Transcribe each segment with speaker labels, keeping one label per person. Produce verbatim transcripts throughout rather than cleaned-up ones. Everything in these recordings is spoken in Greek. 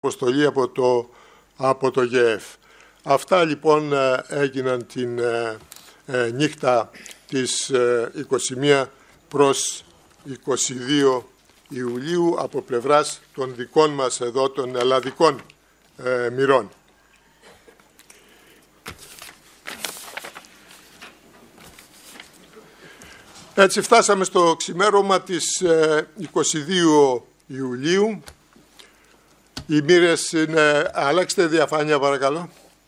Speaker 1: αποστολή από το, από το ΓΕΕΦ. Αυτά λοιπόν έγιναν την ε, ε, νύχτα της ε, είκοσι μία προς είκοσι δύο Ιουλίου από πλευράς των δικών μας εδώ των ελλαδικών ε, μοιρών. Έτσι φτάσαμε στο ξημέρωμα της ε, είκοσι δύο Ιουλίου. Οι μοίρες είναι... Αλλάξτε διαφάνεια παρακαλώ.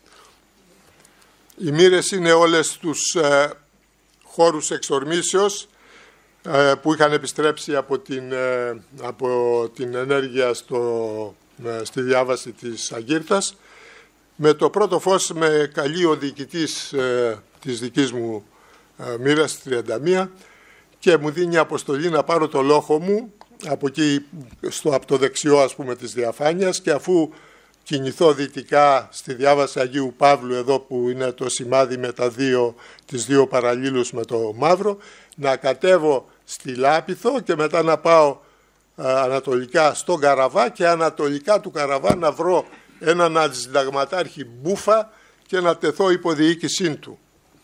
Speaker 1: Οι μοίρες είναι όλες τους ε, χώρους εξορμήσεως ε, που είχαν επιστρέψει από την, ε, από την ενέργεια στο, ε, στη διάβαση της Αγκύρτας. Με το πρώτο φως με καλεί ο διοικητής ε, της δικής μου ε, μοίρας τριάντα μία και μου δίνει αποστολή να πάρω το λόχο μου από εκεί στο, από το δεξιό ας πούμε της διαφάνειας και αφού κινηθώ δυτικά στη διάβαση Αγίου Παύλου εδώ που είναι το σημάδι με τα δύο, τις δύο παραλλήλους με το μαύρο, να κατέβω στη Λάπηθο και μετά να πάω α, ανατολικά στον Καραβά και ανατολικά του Καραβά να βρω έναν αντισυνταγματάρχη Μπούφα και να τεθώ υποδιοίκησή του.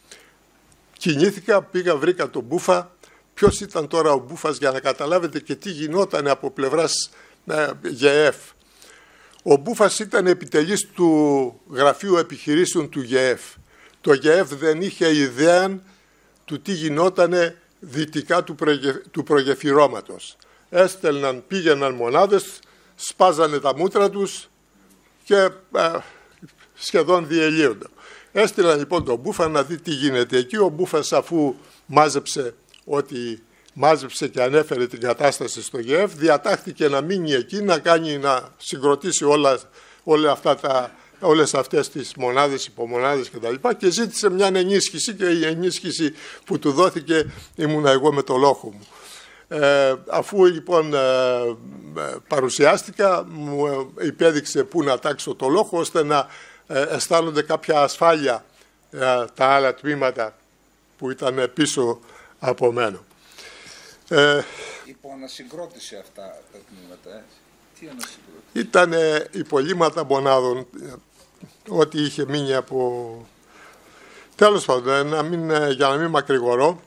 Speaker 1: Κινήθηκα, πήγα, βρήκα τον Μπούφα. Ποιος ήταν τώρα ο Μπούφας για να καταλάβετε και τι γινόταν από πλευράς ε, ΓΕΕΦ. Ο Μπούφας ήταν επιτελής του Γραφείου Επιχειρήσεων του ΓΕΕΦ. Το ΓΕΕΦ δεν είχε ιδέα του τι γινόταν δυτικά του, προγε... του προγεφυρώματος. Έστελναν, πήγαιναν μονάδες, σπάζανε τα μούτρα τους και ε, σχεδόν διελύονταν. Έστειλαν λοιπόν τον Μπούφα να δει τι γίνεται εκεί. Ο Μπούφας αφού μάζεψε ότι μάζεψε και ανέφερε την κατάσταση στο ΓΕΕΦ, διατάχθηκε να μείνει εκεί, να κάνει, να συγκροτήσει όλα, όλα αυτά τα, όλες αυτές τις μονάδες, υπομονάδες κτλ. Και, και ζήτησε μια ενίσχυση και η ενίσχυση που του δόθηκε ήμουνα εγώ με το λόχο μου. Ε, αφού λοιπόν ε, παρουσιάστηκα, μου υπέδειξε πού να τάξω το λόχο ώστε να ε, αισθάνονται κάποια ασφάλεια ε, τα άλλα τμήματα που ήταν πίσω από μένα. Ε,
Speaker 2: Υπό ανασυγκρότηση αυτά τα τμήματα, έτσι. Τι ανασυγκρότηση?
Speaker 1: Ήταν υπολείμματα μονάδων, ό,τι είχε μείνει από... Τέλος πάντων, να μην, για να μην μακρηγορώ,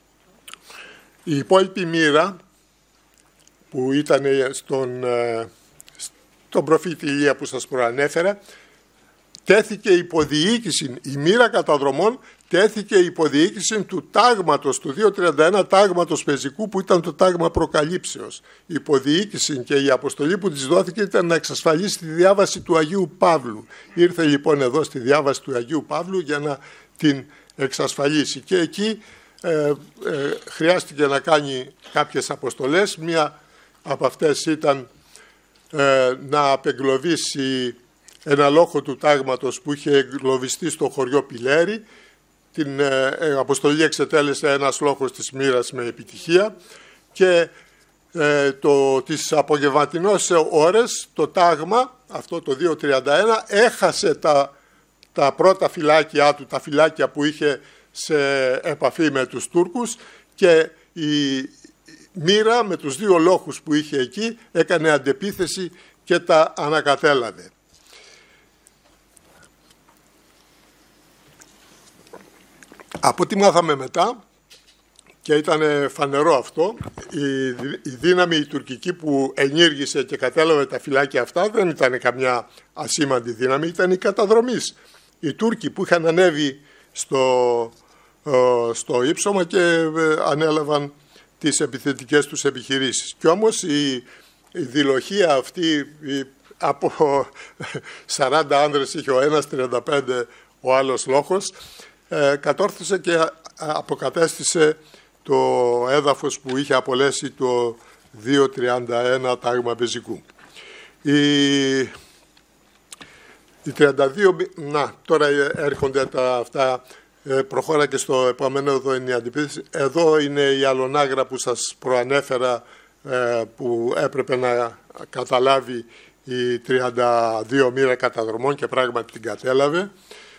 Speaker 1: η υπόλοιπη μοίρα που ήταν στον, στον προφήτη Ηλία που σας προανέφερα, τέθηκε υποδιοίκηση, η μοίρα καταδρομών τέθηκε υποδιοίκηση του τάγματος, του διακόσια τριάντα ένα τάγματος πεζικού που ήταν το τάγμα προκαλύψεως. Η υποδιοίκηση και η αποστολή που της δόθηκε ήταν να εξασφαλίσει τη διάβαση του Αγίου Παύλου. Ήρθε λοιπόν εδώ στη διάβαση του Αγίου Παύλου για να την εξασφαλίσει και εκεί ε, ε, χρειάστηκε να κάνει κάποιες αποστολές. Μία από αυτές ήταν ε, να απεγκλωβίσει ένα λόχο του τάγματος που είχε εγκλωβιστεί στο χωριό Πιλέρι. Την ε, αποστολή εξετέλεσε ένας λόχος της μοίρας με επιτυχία και ε, το, τις απογευματινές ώρες το τάγμα, αυτό το διακόσια τριάντα ένα, έχασε τα, τα πρώτα φυλάκια του, τα φυλάκια που είχε σε επαφή με τους Τούρκους και η μοίρα με τους δύο λόχους που είχε εκεί έκανε αντεπίθεση και τα ανακατέλαβε. Από ό,τι μάθαμε μετά, και ήταν φανερό αυτό, η, η δύναμη η τουρκική που ενήργησε και κατέλαβε τα φυλάκια αυτά δεν ήταν καμιά ασήμαντη δύναμη, ήταν οι καταδρομείς. Οι Τούρκοι που είχαν ανέβει στο, στο ύψωμα και ανέλαβαν τις επιθετικές τους επιχειρήσεις. Κι όμως η, η δηλοχία αυτή η, από σαράντα άνδρες είχε ο ένας, τριάντα πέντε ο άλλος λόχος, Ε, κατόρθωσε και αποκατέστησε το έδαφος που είχε απολέσει το διακόσια τριάντα ένα τάγμα πεζικού. Η, η τριάντα δύο, να, τώρα έρχονται τα αυτά, ε, προχώρα και στο επόμενο, εδώ είναι η αντιπίθεση. Εδώ είναι η αλωνάγρα που σας προανέφερα, ε, που έπρεπε να καταλάβει η τριάντα δύο μοίρα καταδρομών και πράγματι την κατέλαβε.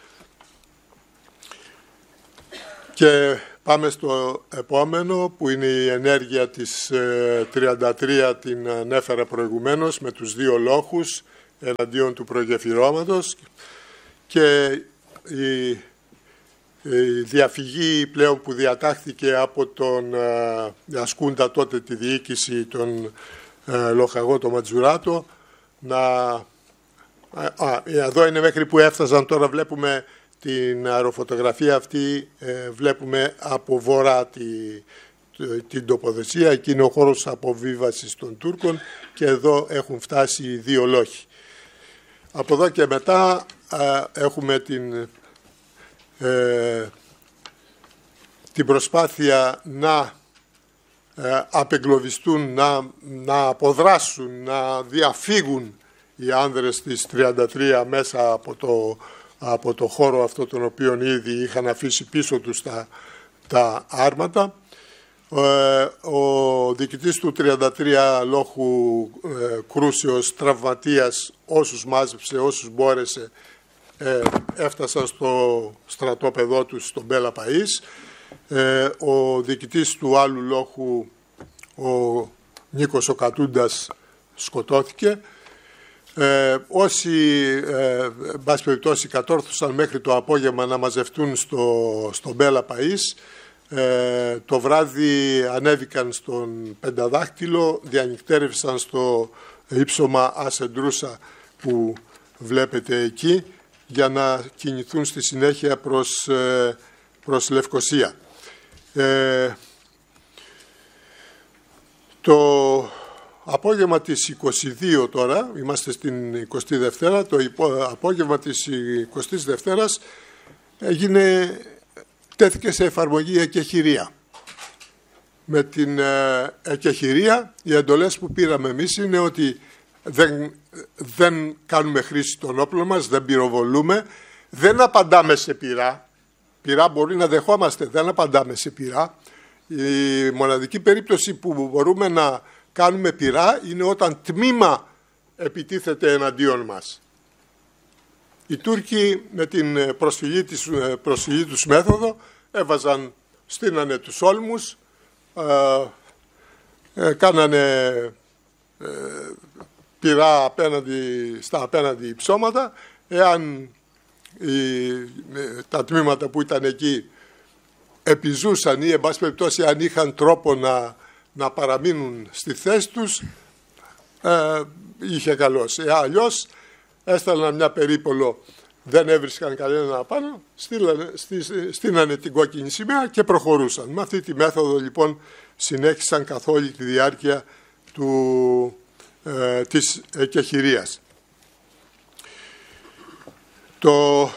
Speaker 1: Και πάμε στο επόμενο που είναι η ενέργεια της ε, τριάντα τρία, την ανέφερα προηγουμένως με τους δύο λόχους εναντίον του προγεφυρώματος και η, η διαφυγή πλέον που διατάχθηκε από τον ε, ασκούντα τότε τη διοίκηση τον ε, Λοχαγό το Ματζουράτο να... Α, εδώ είναι μέχρι που έφτασαν, τώρα βλέπουμε την αεροφωτογραφία αυτή, ε, βλέπουμε από βορρά τη, την τοποθεσία, εκεί είναι ο χώρος αποβίβασης των Τούρκων και εδώ έχουν φτάσει οι δύο λόχοι. Από εδώ και μετά α, έχουμε την, ε, την προσπάθεια να ε, απεγκλωβιστούν, να, να αποδράσουν, να διαφύγουν οι άνδρες της τριάντα τρία μέσα από το, από το χώρο αυτό τον οποίο ήδη είχαν αφήσει πίσω τους τα, τα άρματα. Ο διοικητής του τριάντα τρία λόχου ε, Κρούσιος, τραυματίας, όσους μάζεψε, όσους μπόρεσε, ε, έφτασαν στο στρατόπεδό τους στον Μπέλα Παΐς. Ε, ο διοικητής του άλλου λόχου, ο Νίκος ο Κατούντας, σκοτώθηκε. Ε, όσοι, ε, εν πάση περιπτώσει, κατόρθωσαν μέχρι το απόγευμα να μαζευτούν στο, στο Μπέλα Παΐς, Ε, το βράδυ ανέβηκαν στον Πενταδάχτυλο, διανυκτέρευσαν στο ύψωμα Ασεντρούσα που βλέπετε εκεί για να κινηθούν στη συνέχεια προς, ε, προς Λευκοσία. Ε, το απόγευμα της εικοστής δεύτερης τώρα, είμαστε στην εικοστή δεύτερη, το απόγευμα της εικοστής δεύτερης έγινε... τέθηκε σε εφαρμογή εκεχηρία. Με την ε, εκεχηρία, οι εντολές που πήραμε εμείς είναι ότι δεν, δεν κάνουμε χρήση των όπλων μας, δεν πυροβολούμε, δεν απαντάμε σε πυρά. Πυρά μπορεί να δεχόμαστε, δεν απαντάμε σε πυρά. Η μοναδική περίπτωση που μπορούμε να κάνουμε πυρά είναι όταν τμήμα επιτίθεται εναντίον μας. Οι Τούρκοι με την προσφυγή, της, προσφυγή τους μέθοδο έβαζαν, στείνανε τους όλμους, ε, ε, κάνανε ε, πυρά απέναντι, στα απέναντι υψώματα. Εάν οι, τα τμήματα που ήταν εκεί επιζούσαν ή εν πάση περιπτώσει αν είχαν τρόπο να, να παραμείνουν στη θέση τους, ε, είχε καλώς. Ε, αλλιώς έστελναν μια περίπολο, δεν έβρισκαν κανέναν απάνω, στείλανε, στείνανε την κόκκινη σημαία και προχωρούσαν. Με αυτή τη μέθοδο λοιπόν συνέχισαν καθ' όλη τη διάρκεια του, ε, της εκεχηρίας. Το...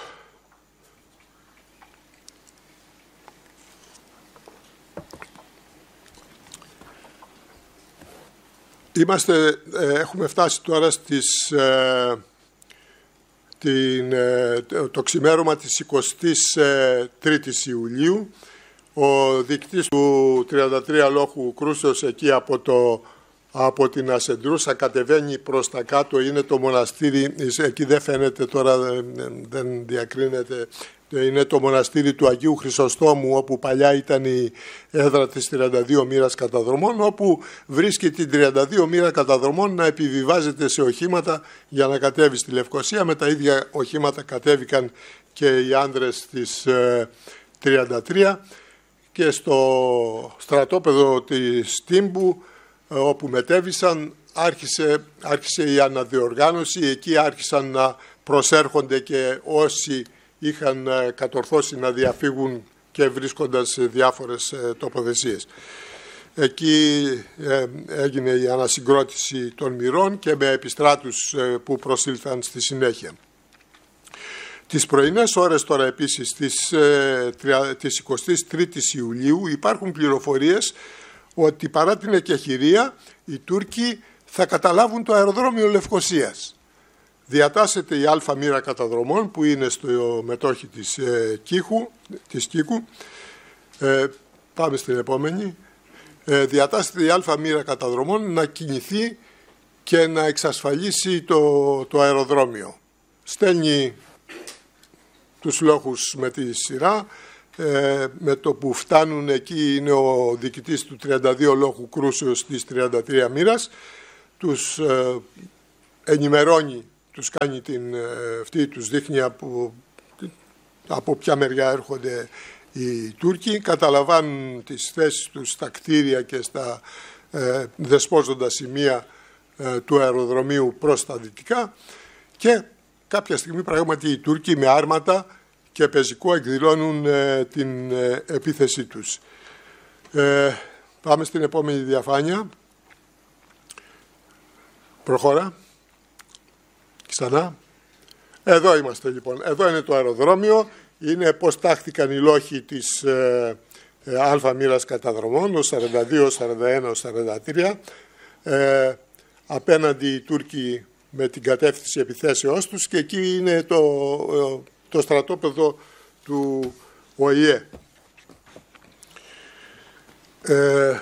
Speaker 1: Είμαστε, ε, έχουμε φτάσει τώρα στις... Ε, Την, το ξημέρωμα της εικοστής τρίτης Ιουλίου. Ο διοικητής του τριάντα τρία λόχου Κρούσιος εκεί από, το, από την Ασεντρούσα κατεβαίνει προς τα κάτω, είναι το μοναστήρι, εκεί δεν φαίνεται τώρα, δεν διακρίνεται, είναι το μοναστήρι του Αγίου Χρυσοστόμου, όπου παλιά ήταν η έδρα της τριάντα δύο μοίρας καταδρομών, όπου βρίσκει την τριάντα δύο μοίρα καταδρομών να επιβιβάζεται σε οχήματα για να κατέβει στη Λευκοσία. Με τα ίδια οχήματα κατέβηκαν και οι άνδρες της ε, τριάντα τρία και στο στρατόπεδο της Τύμπου, ε, όπου μετέβησαν, άρχισε, άρχισε η αναδιοργάνωση. Εκεί άρχισαν να προσέρχονται και όσοι είχαν κατορθώσει να διαφύγουν και βρίσκοντας σε διάφορες τοποθεσίες. Εκεί έγινε η ανασυγκρότηση των μοιρών και με επιστράτους που προσήλθαν στη συνέχεια. Τις πρωινές ώρες τώρα επίσης της, της εικοστής τρίτης Ιουλίου υπάρχουν πληροφορίες ότι παρά την εκεχηρία οι Τούρκοι θα καταλάβουν το αεροδρόμιο Λευκοσίας. Διατάσσεται η Α μοίρα καταδρομών που είναι στο μετόχι της, ε, Κύχου, της Κίκου. Ε, πάμε στην επόμενη. Ε, διατάσσεται η Α μοίρα καταδρομών να κινηθεί και να εξασφαλίσει το, το αεροδρόμιο. Στέλνει τους λόχους με τη σειρά. Ε, με το που φτάνουν εκεί είναι ο διοικητής του τριάντα δύο λόχου Κρούσιος της τριάντα τρία μοίρας. Τους ε, ενημερώνει τους κάνει την αυτή, τους δείχνει από, από ποια μεριά έρχονται οι Τούρκοι, καταλαμβάνουν τις θέσεις τους στα κτίρια και στα ε, δεσπόζοντα σημεία ε, του αεροδρομίου προς τα δυτικά και κάποια στιγμή πράγματι οι Τούρκοι με άρματα και πεζικό εκδηλώνουν ε, την ε, επίθεσή τους. Ε, πάμε στην επόμενη διαφάνεια. Προχώρα. Ξανά. Εδώ είμαστε λοιπόν. Εδώ είναι το αεροδρόμιο. Είναι πώς τάχθηκαν οι λόχοι της ε, ε, Α μοίρας καταδρομών, ο σαράντα δύο, σαράντα ένα, σαράντα τρία. Ε, απέναντι οι Τούρκοι με την κατεύθυνση επιθέσεώς τους και εκεί είναι το, το στρατόπεδο του Ο Η Ε. Ε,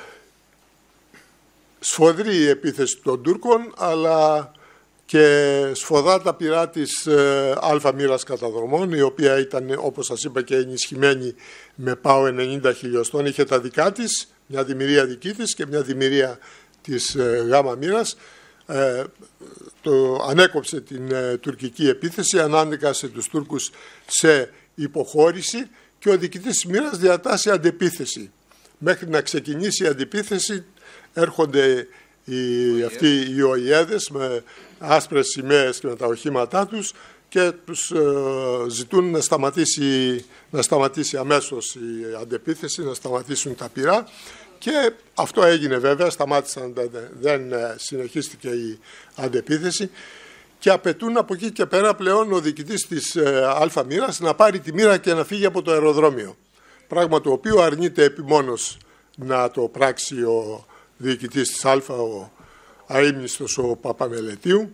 Speaker 1: σφοδρή η επίθεση των Τούρκων, αλλά και σφοδάτα πυρά της ε, Α μοίρας καταδρομών, η οποία ήταν, όπως σας είπα, και ενισχυμένη με ΠΑΟ ενενήντα χιλιοστών. Είχε τα δικά της, μια δημιουργία δική της και μια δημιουργία της ε, Γ μοίρας. Ε, το ανέκοψε την ε, τουρκική επίθεση, ανάγκασε τους Τούρκους σε υποχώρηση και ο διοικητής της μοίρας διατάσσει αντεπίθεση. Μέχρι να ξεκινήσει η αντεπίθεση έρχονται οι, αυτοί οι ΟΙΕΔες με άσπρες σημαίες και με τα οχήματά τους και τους ε, ζητούν να σταματήσει, να σταματήσει αμέσως η αντεπίθεση, να σταματήσουν τα πυρά. Και αυτό έγινε βέβαια, σταμάτησαν, δεν συνεχίστηκε η αντεπίθεση και απαιτούν από εκεί και πέρα πλέον ο διοικητής της Α μοίρας να πάρει τη μοίρα και να φύγει από το αεροδρόμιο. Πράγμα το οποίο αρνείται επιμόνως να το πράξει ο διοικητής της Α, ο αείμνηστος ο Παπαμελετίου.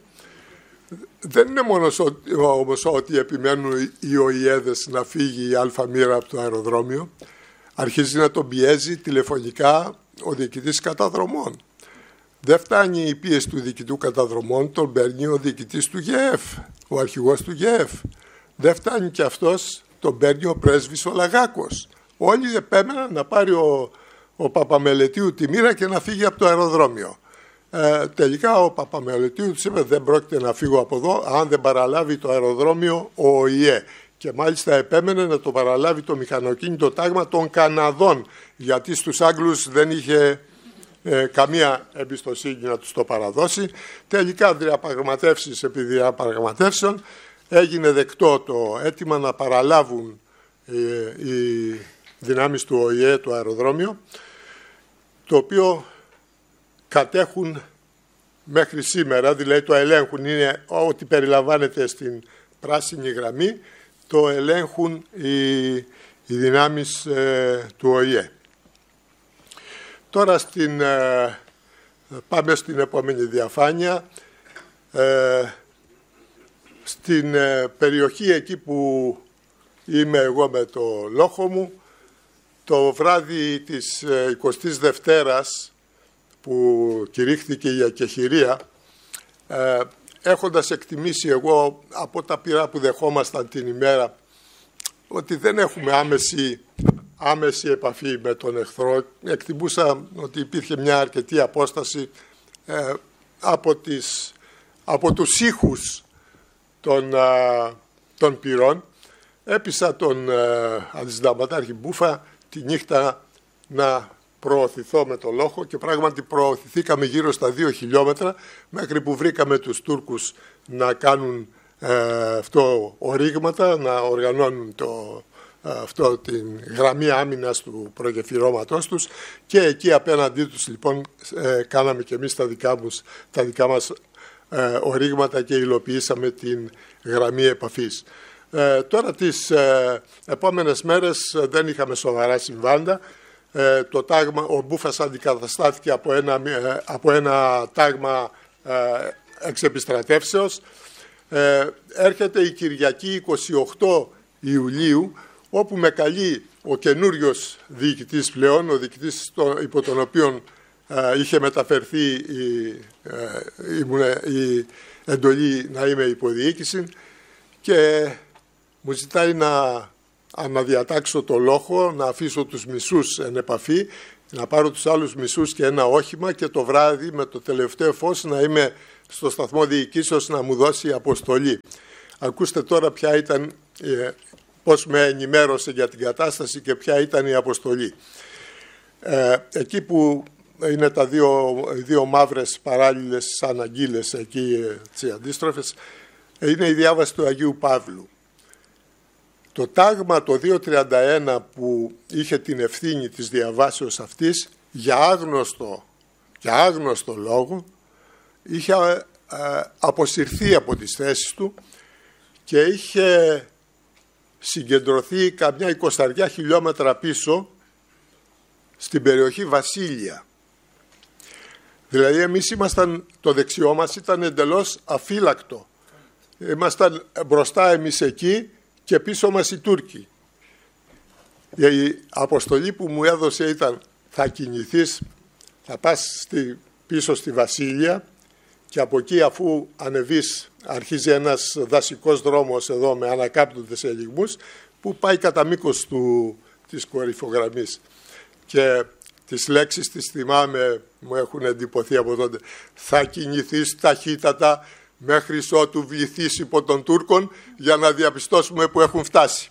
Speaker 1: Δεν είναι μόνο όμως ότι επιμένουν οι ΟΙΕΔες να φύγει η Α μοίρα από το αεροδρόμιο. Αρχίζει να τον πιέζει τηλεφωνικά ο διοικητής καταδρομών. Δεν φτάνει η πίεση του διοικητού καταδρομών, τον παίρνει ο διοικητής του ΓΕΕΦ, ο αρχηγός του ΓΕΕΦ. Δεν φτάνει και αυτός, τον παίρνει ο πρέσβης ο Λαγάκος. Όλοι επέμεναν να πάρει ο, ο Παπαμελετίου τη μοίρα και να φύγει από το αεροδρόμιο. Ε, τελικά ο Παπαμελετίου του είπε: δεν πρόκειται να φύγω από εδώ αν δεν παραλάβει το αεροδρόμιο ο Ο Η Ε. Και μάλιστα επέμενε να το παραλάβει το μηχανοκίνητο τάγμα των Καναδών, γιατί στους Άγγλους δεν είχε ε, καμία εμπιστοσύνη να τους το παραδώσει. Τελικά διαπραγματεύσεις επί διαπραγματεύσεων έγινε δεκτό το αίτημα να παραλάβουν ε, οι δυνάμεις του Ο Η Ε το αεροδρόμιο, το οποίο κατέχουν μέχρι σήμερα, δηλαδή το ελέγχουν, είναι ό,τι περιλαμβάνεται στην πράσινη γραμμή, το ελέγχουν οι, οι δυνάμεις ε, του Ο Η Ε. Τώρα στην, ε, πάμε στην επόμενη διαφάνεια. Ε, στην ε, περιοχή εκεί που είμαι εγώ με το λόχο μου, το βράδυ της ε, εικοστής Δευτέρας που κηρύχθηκε η ακεχηρία, ε, έχοντας εκτιμήσει εγώ από τα πυρά που δεχόμασταν την ημέρα ότι δεν έχουμε άμεση, άμεση επαφή με τον εχθρό, εκτιμούσα ότι υπήρχε μια αρκετή απόσταση ε, από, τις, από τους ήχους των, α, των πυρών. Έπεισα τον αντισυνταγματάρχη Μπούφα τη νύχτα να προωθηθώ με το λόχο και πράγματι προωθηθήκαμε γύρω στα δύο χιλιόμετρα μέχρι που βρήκαμε τους Τούρκους να κάνουν ε, αυτό ορίγματα, να οργανώνουν το, ε, αυτό την γραμμή άμυνας του προγεφυρώματός τους και εκεί απέναντί τους λοιπόν ε, κάναμε και εμείς τα δικά, μας, τα δικά μας ε, ορίγματα και υλοποιήσαμε την γραμμή επαφής. Ε, τώρα τις ε, επόμενες μέρες ε, δεν είχαμε σοβαρά συμβάντα. Ε, το τάγμα, ο Μπούφας αντικαταστάθηκε από ένα, ε, από ένα τάγμα ε, εξεπιστρατεύσεως. Ε, έρχεται η Κυριακή εικοστή ογδόη Ιουλίου, όπου με καλεί ο καινούριος διοικητής πλέον, ο διοικητής το, υπό τον οποίο ε, είχε μεταφερθεί η, ε, η, η εντολή να είμαι υποδιοίκηση, και μου ζητάει να αναδιατάξω το λόχο, να αφήσω τους μισούς εν επαφή, να πάρω τους άλλους μισούς και ένα όχημα και το βράδυ με το τελευταίο φως να είμαι στο σταθμό διοικήσεως να μου δώσει αποστολή. Ακούστε τώρα ποια ήταν, ε, πώς με ενημέρωσε για την κατάσταση και ποια ήταν η αποστολή. Ε, εκεί που είναι τα δύο, δύο μαύρες παράλληλες σαν αγγείλες εκεί τις αντίστροφες, είναι η διάβαση του Αγίου Παύλου. Το τάγμα το διακόσια τριάντα ένα που είχε την ευθύνη της διαβάσεως αυτής, για άγνωστο, για άγνωστο λόγο, είχε ε, αποσυρθεί από τις θέσεις του και είχε συγκεντρωθεί καμιά εικοσαριά χιλιόμετρα πίσω στην περιοχή Βασίλεια. Δηλαδή εμείς ήμασταν, το δεξιό μας ήταν εντελώς αφύλακτο. Ήμασταν μπροστά εμείς εκεί και πίσω μας οι Τούρκοι. Η αποστολή που μου έδωσε ήταν: θα κινηθείς, θα πας στη, πίσω στη Βασίλεια και από εκεί, αφού ανεβείς, αρχίζει ένας δασικός δρόμος εδώ με ανακάπτοντες ελιγμούς που πάει κατά μήκος του, της κορυφογραμμής. Και τις λέξεις τις θυμάμαι, μου έχουν εντυπωθεί από τότε: θα κινηθείς ταχύτατα μέχρι ότου βληθείς υπό των Τούρκων για να διαπιστώσουμε που έχουν φτάσει.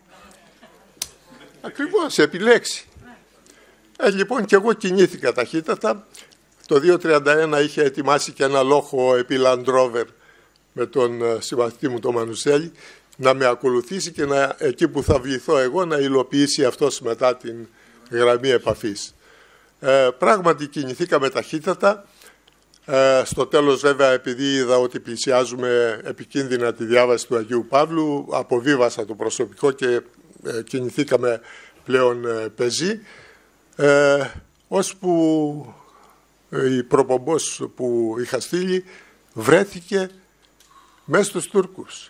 Speaker 1: Ακριβώς, επιλέξει. Ε, λοιπόν, και εγώ κινήθηκα ταχύτατα. Το διακόσια τριάντα ένα είχε ετοιμάσει και ένα λόχο επί Land Rover με τον συμμαθητή μου τον Μανουσέλη να με ακολουθήσει και να, εκεί που θα βληθώ εγώ, να υλοποιήσει αυτός μετά την γραμμή επαφής. Ε, πράγματι κινηθήκαμε ταχύτατα. Ε, στο τέλος βέβαια, επειδή είδα ότι πλησιάζουμε επικίνδυνα τη διάβαση του Αγίου Παύλου, αποβίβασα το προσωπικό και ε, κινηθήκαμε πλέον ε, πεζοί, ε, ώσπου η προπομπός που είχα στείλει βρέθηκε μέσα στους Τούρκους.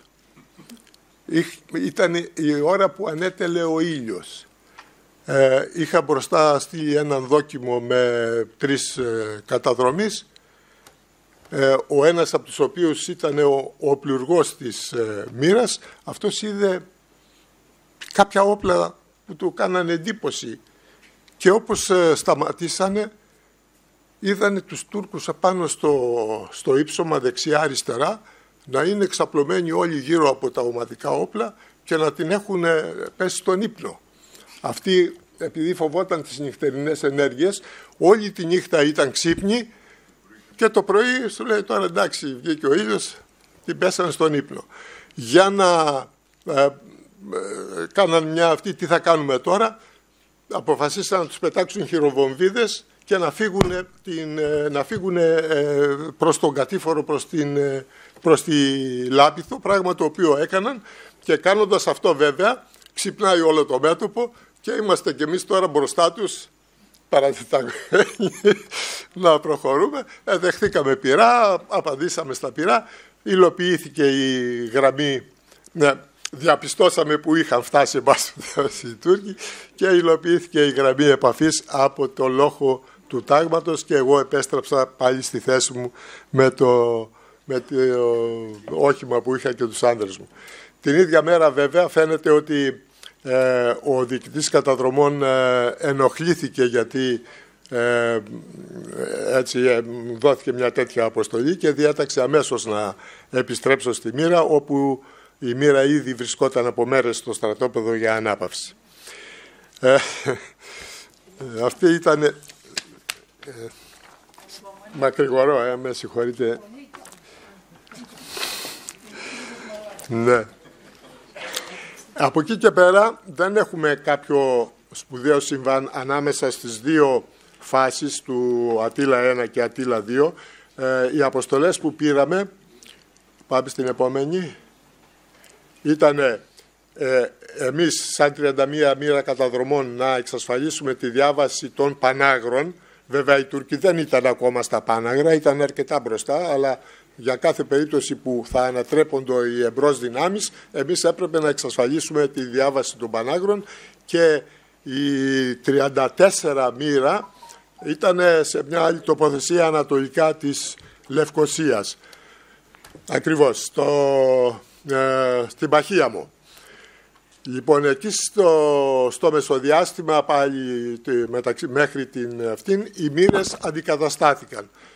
Speaker 1: Ήταν η ώρα που ανέτελε ο ήλιος. Ε, είχα μπροστά στείλει έναν δόκιμο με τρεις ε, καταδρομείς. Ε, ο ένας από τους οποίους ήταν ο, ο πλουργός της ε, μοίρας. Αυτός είδε κάποια όπλα που του κάνανε εντύπωση και όπως ε, σταματήσανε, είδανε τους Τούρκους απάνω στο, στο ύψωμα δεξιά-αριστερά να είναι εξαπλωμένοι όλοι γύρω από τα ομαδικά όπλα και να την έχουν πέσει στον ύπνο. Αυτοί, επειδή φοβόταν τις νυχτερινές ενέργειες, όλη τη νύχτα ήταν ξύπνοι και το πρωί σου λέει: τώρα εντάξει, βγήκε ο ήλιος, την πέσανε στον ύπνο. Για να ε, ε, κάναν μια αυτή, τι θα κάνουμε τώρα, αποφασίσαν να τους πετάξουν χειροβομβίδες και να φύγουν, την, να φύγουν προς τον κατήφορο, προς, την, προς τη Λάπηθο, πράγμα το οποίο έκαναν, και κάνοντας αυτό βέβαια ξυπνάει όλο το μέτωπο και είμαστε κι εμείς τώρα μπροστά τους παρατεταγμένοι να προχωρούμε. Ε, δεχθήκαμε πυρά, απαντήσαμε στα πυρά, υλοποιήθηκε η γραμμή, ναι, διαπιστώσαμε που είχαν φτάσει οι Τούρκοι και υλοποιήθηκε η γραμμή επαφής από το λόχο του τάγματος και εγώ επέστρεψα πάλι στη θέση μου με το, με το όχημα που είχα και τους άντρες μου. Την ίδια μέρα βέβαια φαίνεται ότι ε, ο διοικητής καταδρομών ε, ενοχλήθηκε γιατί ε, έτσι ε, δόθηκε μια τέτοια αποστολή και διέταξε αμέσως να επιστρέψω στη μοίρα, όπου η μοίρα ήδη βρισκόταν από μέρες στο στρατόπεδο για ανάπαυση. Ε, αυτή ήταν... Ε, μακρηγορώ, ε, με συγχωρείτε. Ναι. Από εκεί και πέρα δεν έχουμε κάποιο σπουδαίο συμβάν ανάμεσα στις δύο φάσεις του Αττήλα ένα και Αττήλα δύο. Ε, οι αποστολές που πήραμε, πάμε στην επόμενη, ήταν ε, εμείς σαν τριάντα μία μοίρα καταδρομών να εξασφαλίσουμε τη διάβαση των Πανάγρων. Βέβαια οι Τούρκοι δεν ήταν ακόμα στα Πάναγρα, ήταν αρκετά μπροστά, αλλά για κάθε περίπτωση που θα ανατρέπονται οι εμπρός δυνάμεις, εμείς έπρεπε να εξασφαλίσουμε τη διάβαση των Πανάγρων, και η τριάντα τέσσερα μοίρα ήταν σε μια άλλη τοποθεσία ανατολικά της Λευκωσίας. Ακριβώς, στο, ε, στην Παχίαμο. Λοιπόν, εκεί στο, στο μεσοδιάστημα πάλι μεταξύ, μέχρι την αυτήν, οι μοίρες αντικαταστάθηκαν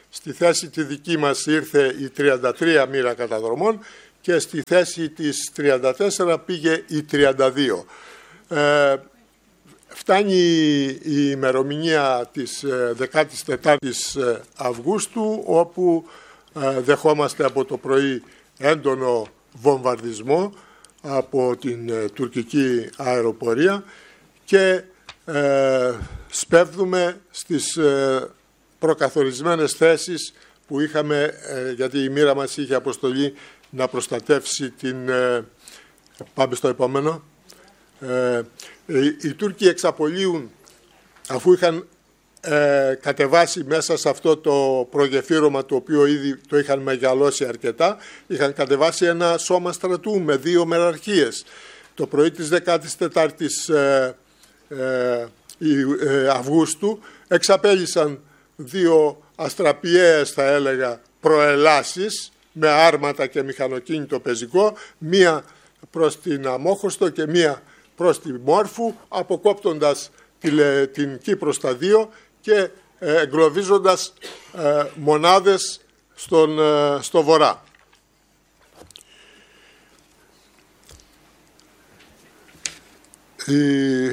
Speaker 1: στη θέση τη δική μας ήρθε η τριάντα τρία μοίρα καταδρομών και στη θέση της τριάντα τέσσερα πήγε η τριάντα δύο. Ε, φτάνει η ημερομηνία της δεκάτης τετάρτης Αυγούστου, όπου ε, δεχόμαστε από το πρωί έντονο βομβαρδισμό από την ε, τουρκική αεροπορία και ε, σπέβδουμε στις ε, προκαθορισμένες θέσεις που είχαμε, ε, γιατί η μοίρα μας είχε αποστολή να προστατεύσει την... Ε, πάμε στο επόμενο. Ε, οι, οι Τούρκοι εξαπολύουν, αφού είχαν ε, κατεβάσει μέσα σε αυτό το προγεφύρωμα, το οποίο ήδη το είχαν μεγαλώσει αρκετά, είχαν κατεβάσει ένα σώμα στρατού με δύο μεραρχίες. Το πρωί της δεκάτης τετάρτης ε, ε, ε, Αυγούστου εξαπέλυσαν δύο αστραπιαίες, θα έλεγα, προελάσεις με άρματα και μηχανοκίνητο πεζικό, μία προς την Αμόχωστο και μία προς τη Μόρφου, αποκόπτοντας την Κύπρο στα δύο και εγκλωβίζοντας ε, μονάδες στον, ε, στο βορρά. Η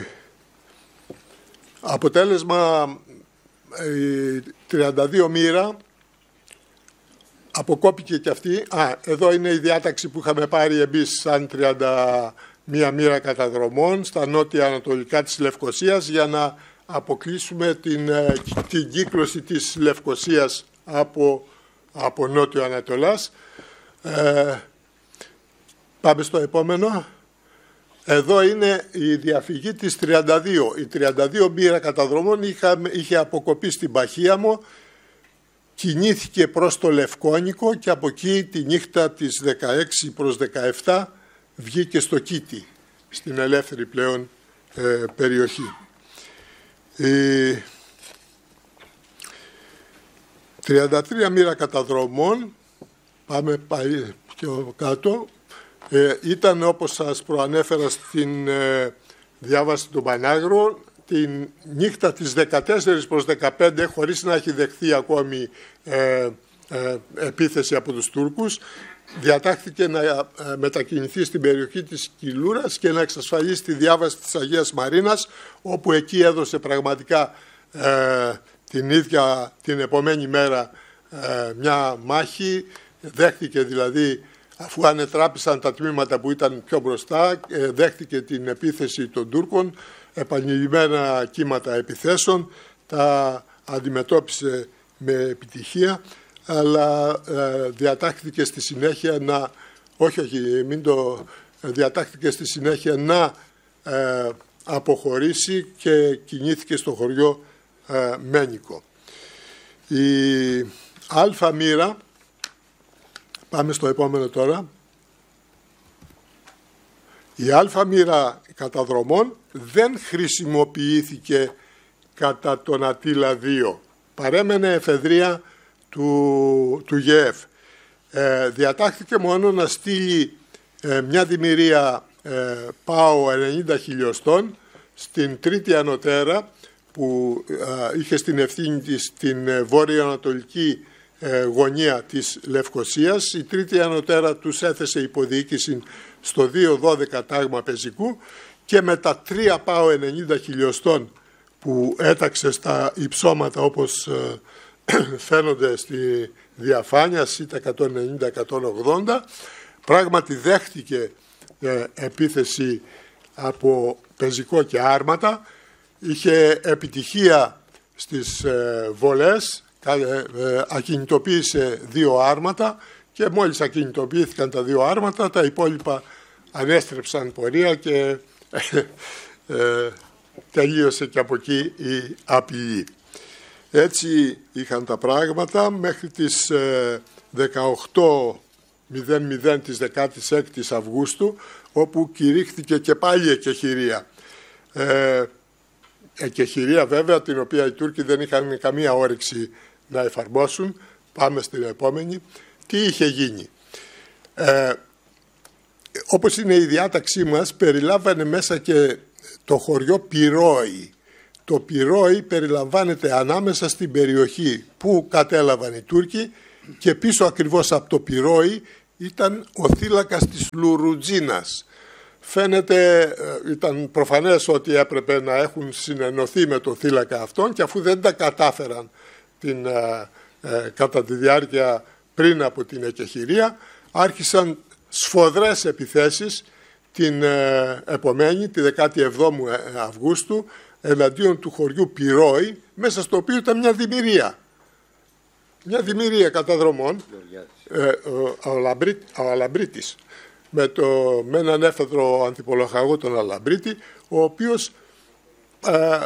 Speaker 1: αποτέλεσμα, η τριάντα δύο μοίρα αποκόπηκε και αυτή. Α, εδώ είναι η διάταξη που είχαμε πάρει εμείς σαν τριάντα μία μοίρα καταδρομών στα νότια ανατολικά της Λευκωσίας, για να αποκλείσουμε την, την κύκλωση της Λευκωσίας από, από νότιο Ανατολάς. Ε, πάμε στο επόμενο. Εδώ είναι η διαφυγή της τριάντα δύο. Η τριάντα δύο μοίρα καταδρομών είχε, είχε αποκοπεί στην Παχίαμο, κινήθηκε προς το Λευκόνικο και από εκεί τη νύχτα της δεκαέξι προς δεκαεπτά βγήκε στο Κίτι, στην ελεύθερη πλέον ε, περιοχή. Η τριάντα τρία μοίρα καταδρομών, πάμε πάλι πιο κάτω, ε, ήταν, όπως σας προανέφερα στην ε, διάβαση του Πανάγρου, την νύχτα της δεκατέσσερις προς δεκαπέντε, χωρίς να έχει δεχθεί ακόμη ε, ε, επίθεση από τους Τούρκους, διατάχθηκε να ε, μετακινηθεί στην περιοχή της Κιλούρας και να εξασφαλίσει τη διάβαση της Αγίας Μαρίνας, όπου εκεί έδωσε πραγματικά ε, την ίδια την επομένη μέρα ε, μια μάχη. Δέχτηκε δηλαδή, αφού ανετράπησαν τα τμήματα που ήταν πιο μπροστά, ε, δέχτηκε την επίθεση των Τούρκων, επανειλημμένα κύματα επιθέσεων, τα αντιμετώπισε με επιτυχία, αλλά ε, διατάχθηκε στη συνέχεια να, όχι, όχι, μην το, διατάχθηκε στη συνέχεια να ε, αποχωρήσει και κινήθηκε στο χωριό ε, Μένικο. Η Αλφα μοίρα, πάμε στο επόμενο τώρα, η Αλφα μοίρα καταδρομών δεν χρησιμοποιήθηκε κατά τον Ατήλα δύο. Παρέμενε εφεδρεία του, του ΓΕΕΦ. Ε, διατάχθηκε μόνο να στείλει ε, μια δημιουργία ε, ΠΑΟ ενενήντα χιλιοστών στην τρίτη ανωτέρα, που ε, είχε στην ευθύνη της την ε, βόρειο-ανατολική ε, γωνία της Λευκωσίας. Η τρίτη ανωτέρα τους έθεσε υποδιοίκηση στο δύο δώδεκα τάγμα πεζικού, και με τα τρία ΠΑΟ ενενήντα χιλιοστών που έταξε στα υψώματα, όπως ε, φαίνονται στη διαφάνεια, ΣΥΤΑ εκατόν ενενήντα εκατόν ογδόντα, πράγματι δέχτηκε ε, επίθεση από πεζικό και άρματα, είχε επιτυχία στις ε, βολές, ε, ε, ακινητοποίησε δύο άρματα και μόλις ακινητοποιήθηκαν τα δύο άρματα, τα υπόλοιπα ανέστρεψαν πορεία και ε, τελείωσε και από εκεί η απειλή. Έτσι είχαν τα πράγματα μέχρι τις ε, δεκαοκτώ μηδέν μηδέν της δεκάτης έκτης Αυγούστου, όπου κηρύχθηκε και πάλι εκεχηρία. Ε, εκεχηρία βέβαια, την οποία οι Τούρκοι δεν είχαν καμία όρεξη να εφαρμόσουν. Πάμε στην επόμενη. Τι είχε γίνει? Ε, όπως είναι η διάταξή μας, περιλάμβανε μέσα και το χωριό Πυρόη, το Πυρόη περιλαμβάνεται ανάμεσα στην περιοχή που κατέλαβαν οι Τούρκοι και πίσω ακριβώς από το Πυρόη ήταν ο θύλακας της Λουρουτζίνας. Φαίνεται, ήταν προφανές ότι έπρεπε να έχουν συνενωθεί με το θύλακα αυτόν και αφού δεν τα κατάφεραν την, ε, ε, κατά τη διάρκεια πριν από την εκεχηρία, άρχισαν σφοδρές επιθέσεις την ε, επομένη, τη δεκάτη εβδόμη Αυγούστου, εναντίον του χωριού Πυρόη, μέσα στο οποίο ήταν μια δημιουργία. Μια δημιουργία καταδρομών, ε, ο, ο, Αλαμπρί, ο Αλαμπρίτης, με, το, με έναν έφεδρο ανθιπολοχαγό τον Αλαμπρίτη, ο οποίος ε,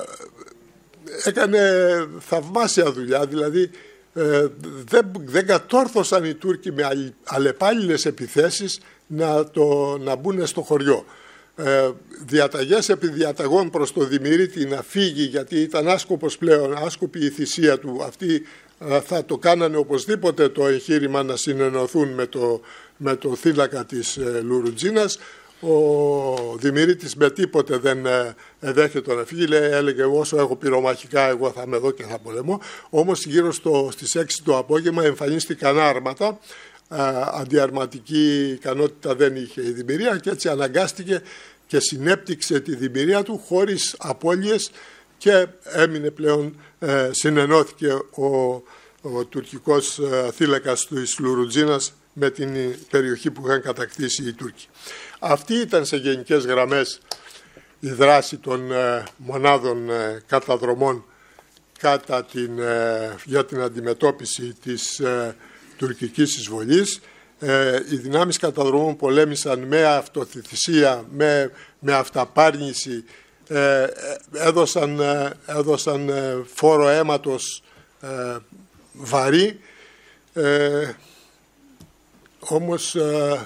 Speaker 1: έκανε θαυμάσια δουλειά, δηλαδή ε, δεν, δεν κατόρθωσαν οι Τούρκοι με αλλεπάλληλες επιθέσεις να, το, να μπουν στο χωριό. Ε, διαταγές επί διαταγών προς το Δημηρίτη να φύγει, γιατί ήταν άσκοπος πλέον, άσκοπη η θυσία του. Αυτοί ε, θα το κάνανε οπωσδήποτε το εγχείρημα να συνενωθούν με το, με το θύλακα της ε, Λουρουτζίνας. Ο Δημηρίτης με τίποτε δεν ε, δέχεται να φύγει, λέει, έλεγε όσο έχω πυρομαχικά εγώ θα είμαι εδώ και θα πολεμώ. Όμως γύρω στο, στις έξι το απόγευμα εμφανίστηκαν άρματα. Αντιαρματική ικανότητα δεν είχε η Δημηρία και έτσι αναγκάστηκε και συνέπτυξε τη Δημηρία του χωρίς απώλειες και έμεινε πλέον, ε, συνενώθηκε ο, ο τουρκικός ε, θύλακας της Λουρουτζίνας με την περιοχή που είχαν κατακτήσει οι Τούρκοι. Αυτή ήταν σε γενικές γραμμές η δράση των ε, μονάδων ε, καταδρομών κατά την, ε, για την αντιμετώπιση της ε, τουρκικής εισβολής. Ε, οι δυνάμεις καταδρομών πολέμησαν με αυτοθυσία, με, με αυταπάρνηση, ε, έδωσαν, ε, έδωσαν ε, φόρο αίματος ε, βαρύ, ε, όμως ε,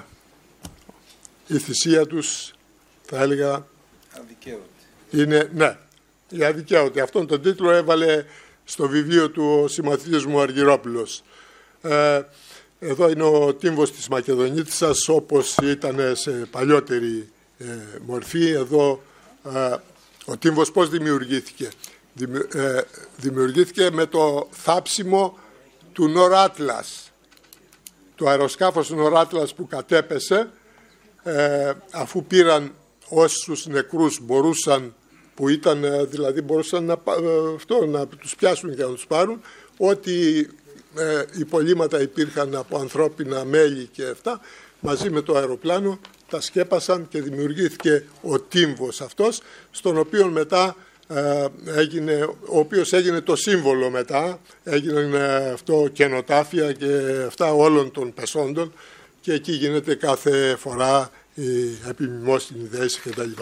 Speaker 1: η θυσία τους, θα έλεγα,
Speaker 2: αδικαίωτη.
Speaker 1: Είναι, ναι, η αδικαίωτη. Αυτόν τον τίτλο έβαλε στο βιβλίο του ο συμμαθητής μου Αργυρόπουλος. Ε, εδώ είναι ο τύμβος της Μακεδονίτισσας όπως ήταν σε παλιότερη ε, μορφή. Εδώ ε, ο τύμβος πώς δημιουργήθηκε. Δημιου, ε, δημιουργήθηκε με το θάψιμο του Νοράτλας. Το αεροσκάφος του Νοράτλας που κατέπεσε, ε, αφού πήραν όσους νεκρούς μπορούσαν, που ήταν, δηλαδή μπορούσαν να, αυτό, να τους πιάσουν και να τους πάρουν, ότι ε, υπολείμματα υπήρχαν από ανθρώπινα μέλη και αυτά, μαζί με το αεροπλάνο τα σκέπασαν και δημιουργήθηκε ο τύμβος αυτός, στον οποίο μετά ε, έγινε, ο οποίος έγινε το σύμβολο μετά, έγινε αυτό κενοτάφια και αυτά όλων των πεσόντων και εκεί γίνεται κάθε φορά η επιμνημόσυνη δέση κτλ.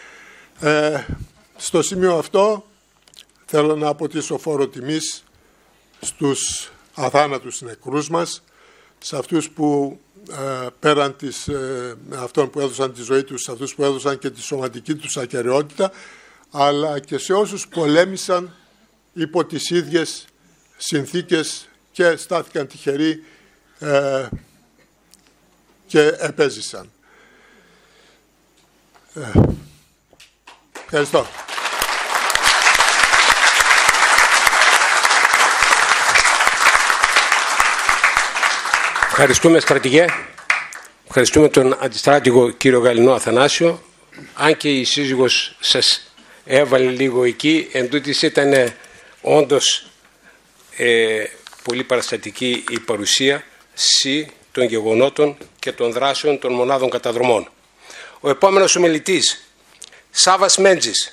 Speaker 1: Ε, στο σημείο αυτό θέλω να αποτίσω φόρο τιμής στους αθάνατους νεκρούς μας, σε αυτούς που ε, πέραν της, ε, αυτών που έδωσαν τη ζωή τους, σε αυτούς που έδωσαν και τη σωματική τους ακεραιότητα, αλλά και σε όσους πολέμησαν υπό τις ίδιες συνθήκες και στάθηκαν τυχεροί ε, και επέζησαν. Ε, ευχαριστώ.
Speaker 3: Ευχαριστούμε, στρατηγέ. Ευχαριστούμε τον αντιστράτηγο κύριο Γαλινό Αθανάσιο. Αν και η σύζυγος σας έβαλε λίγο εκεί, εν τούτης ήταν όντως ε, πολύ παραστατική η παρουσία σι των γεγονότων και των δράσεων των μονάδων καταδρομών. Ο επόμενος ομιλητής, Σάβας Μέντζης.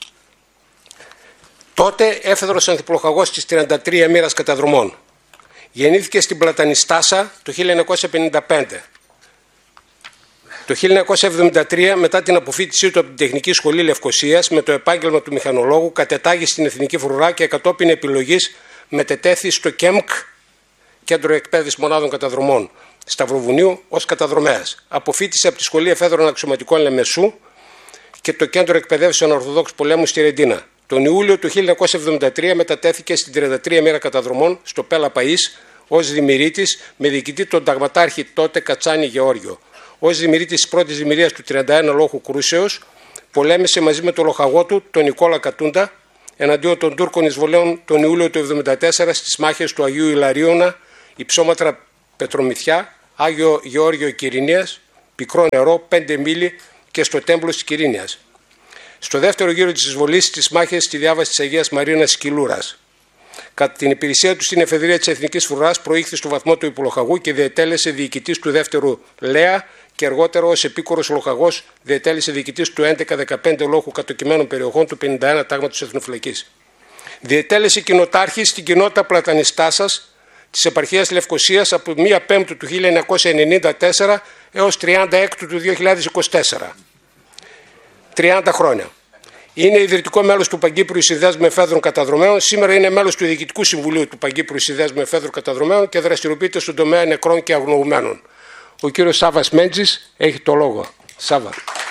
Speaker 3: Τότε έφεδρος ανθιπολοχαγός της τριάντα τρία μοίρας καταδρομών. Γεννήθηκε στην Πλατανιστάσα το χίλια εννιακόσια πενήντα πέντε. Το χίλια εννιακόσια εβδομήντα τρία, μετά την αποφοίτησή του από την Τεχνική Σχολή Λευκωσίας με το επάγγελμα του μηχανολόγου, κατετάγει στην Εθνική Φρουρά και κατόπιν επιλογής μετετέθη στο ΚΕΜΚ, Κέντρο Εκπαίδευσης Μονάδων Καταδρομών, Σταυροβουνίου, ως καταδρομέας. Αποφοίτησε από τη Σχολή Εφέδρων Αξιωματικών Λεμεσού και το Κέντρο Εκπαιδεύσεων Ορθοδόξου Πολέμου στη Ρεντίνα. Τον Ιούλιο του χίλια εννιακόσια εβδομήντα τρία μετατέθηκε στην τριάντα τρία μοίρα καταδρομών στο Πέλα Παΐς ως δημηρήτης με διοικητή τον ταγματάρχη τότε Κατσάνη Γεώργιο. Ως δημηρήτης της πρώτης δημηρίας του τριάντα ένα Λόχου Κρούσεως, πολέμησε μαζί με τον λοχαγό του, τον Νικόλα Κατούντα, εναντίον των Τούρκων εισβολέων τον Ιούλιο του χίλια εννιακόσια εβδομήντα τέσσερα στις μάχες του Αγίου Ιλαρίωνα, Υψόματρα Πετρομυθιά, Άγιο Γεώργιο Κυρινίας, Πικρό Νερό, Πέντε Μήλι και στο Τέμπλο της Κυρίνιας. Στο δεύτερο γύρο της εισβολής στις μάχες στη διάβαση της Αγίας Μαρίνας Σκυλούρας. Κατά την υπηρεσία του στην εφεδρεία της Εθνικής Φρουράς προήχθη στο βαθμό του υπολοχαγού και διετέλεσε διοικητής του δεύτερου Λέα και αργότερα ως επίκορος λοχαγός διετέλεσε διοικητής του έντεκα δεκαπέντε λόχου κατοικημένων περιοχών του πενήντα ένα τάγματος Εθνοφυλακής. Διετέλεσε κοινοτάρχη στην κοινότητα Πλατανιστάσας της επαρχίας Λευκωσίας από μία Πέμπτου του χίλια εννιακόσια ενενήντα τέσσερα έως τριάντα Έκτου του δύο χιλιάδες είκοσι τέσσερα. τριάντα χρόνια. Είναι ιδρυτικό μέλος του Παγκύπριου Συνδέσμου Εφέδρων Καταδρομένων. Σήμερα είναι μέλος του Διοικητικού Συμβουλίου του Παγκύπριου Συνδέσμου Εφέδρων Καταδρομένων και δραστηριοποιείται στον τομέα νεκρών και αγνοωμένων. Ο κύριος Σάββας Μέντζης έχει το λόγο. Σάββα.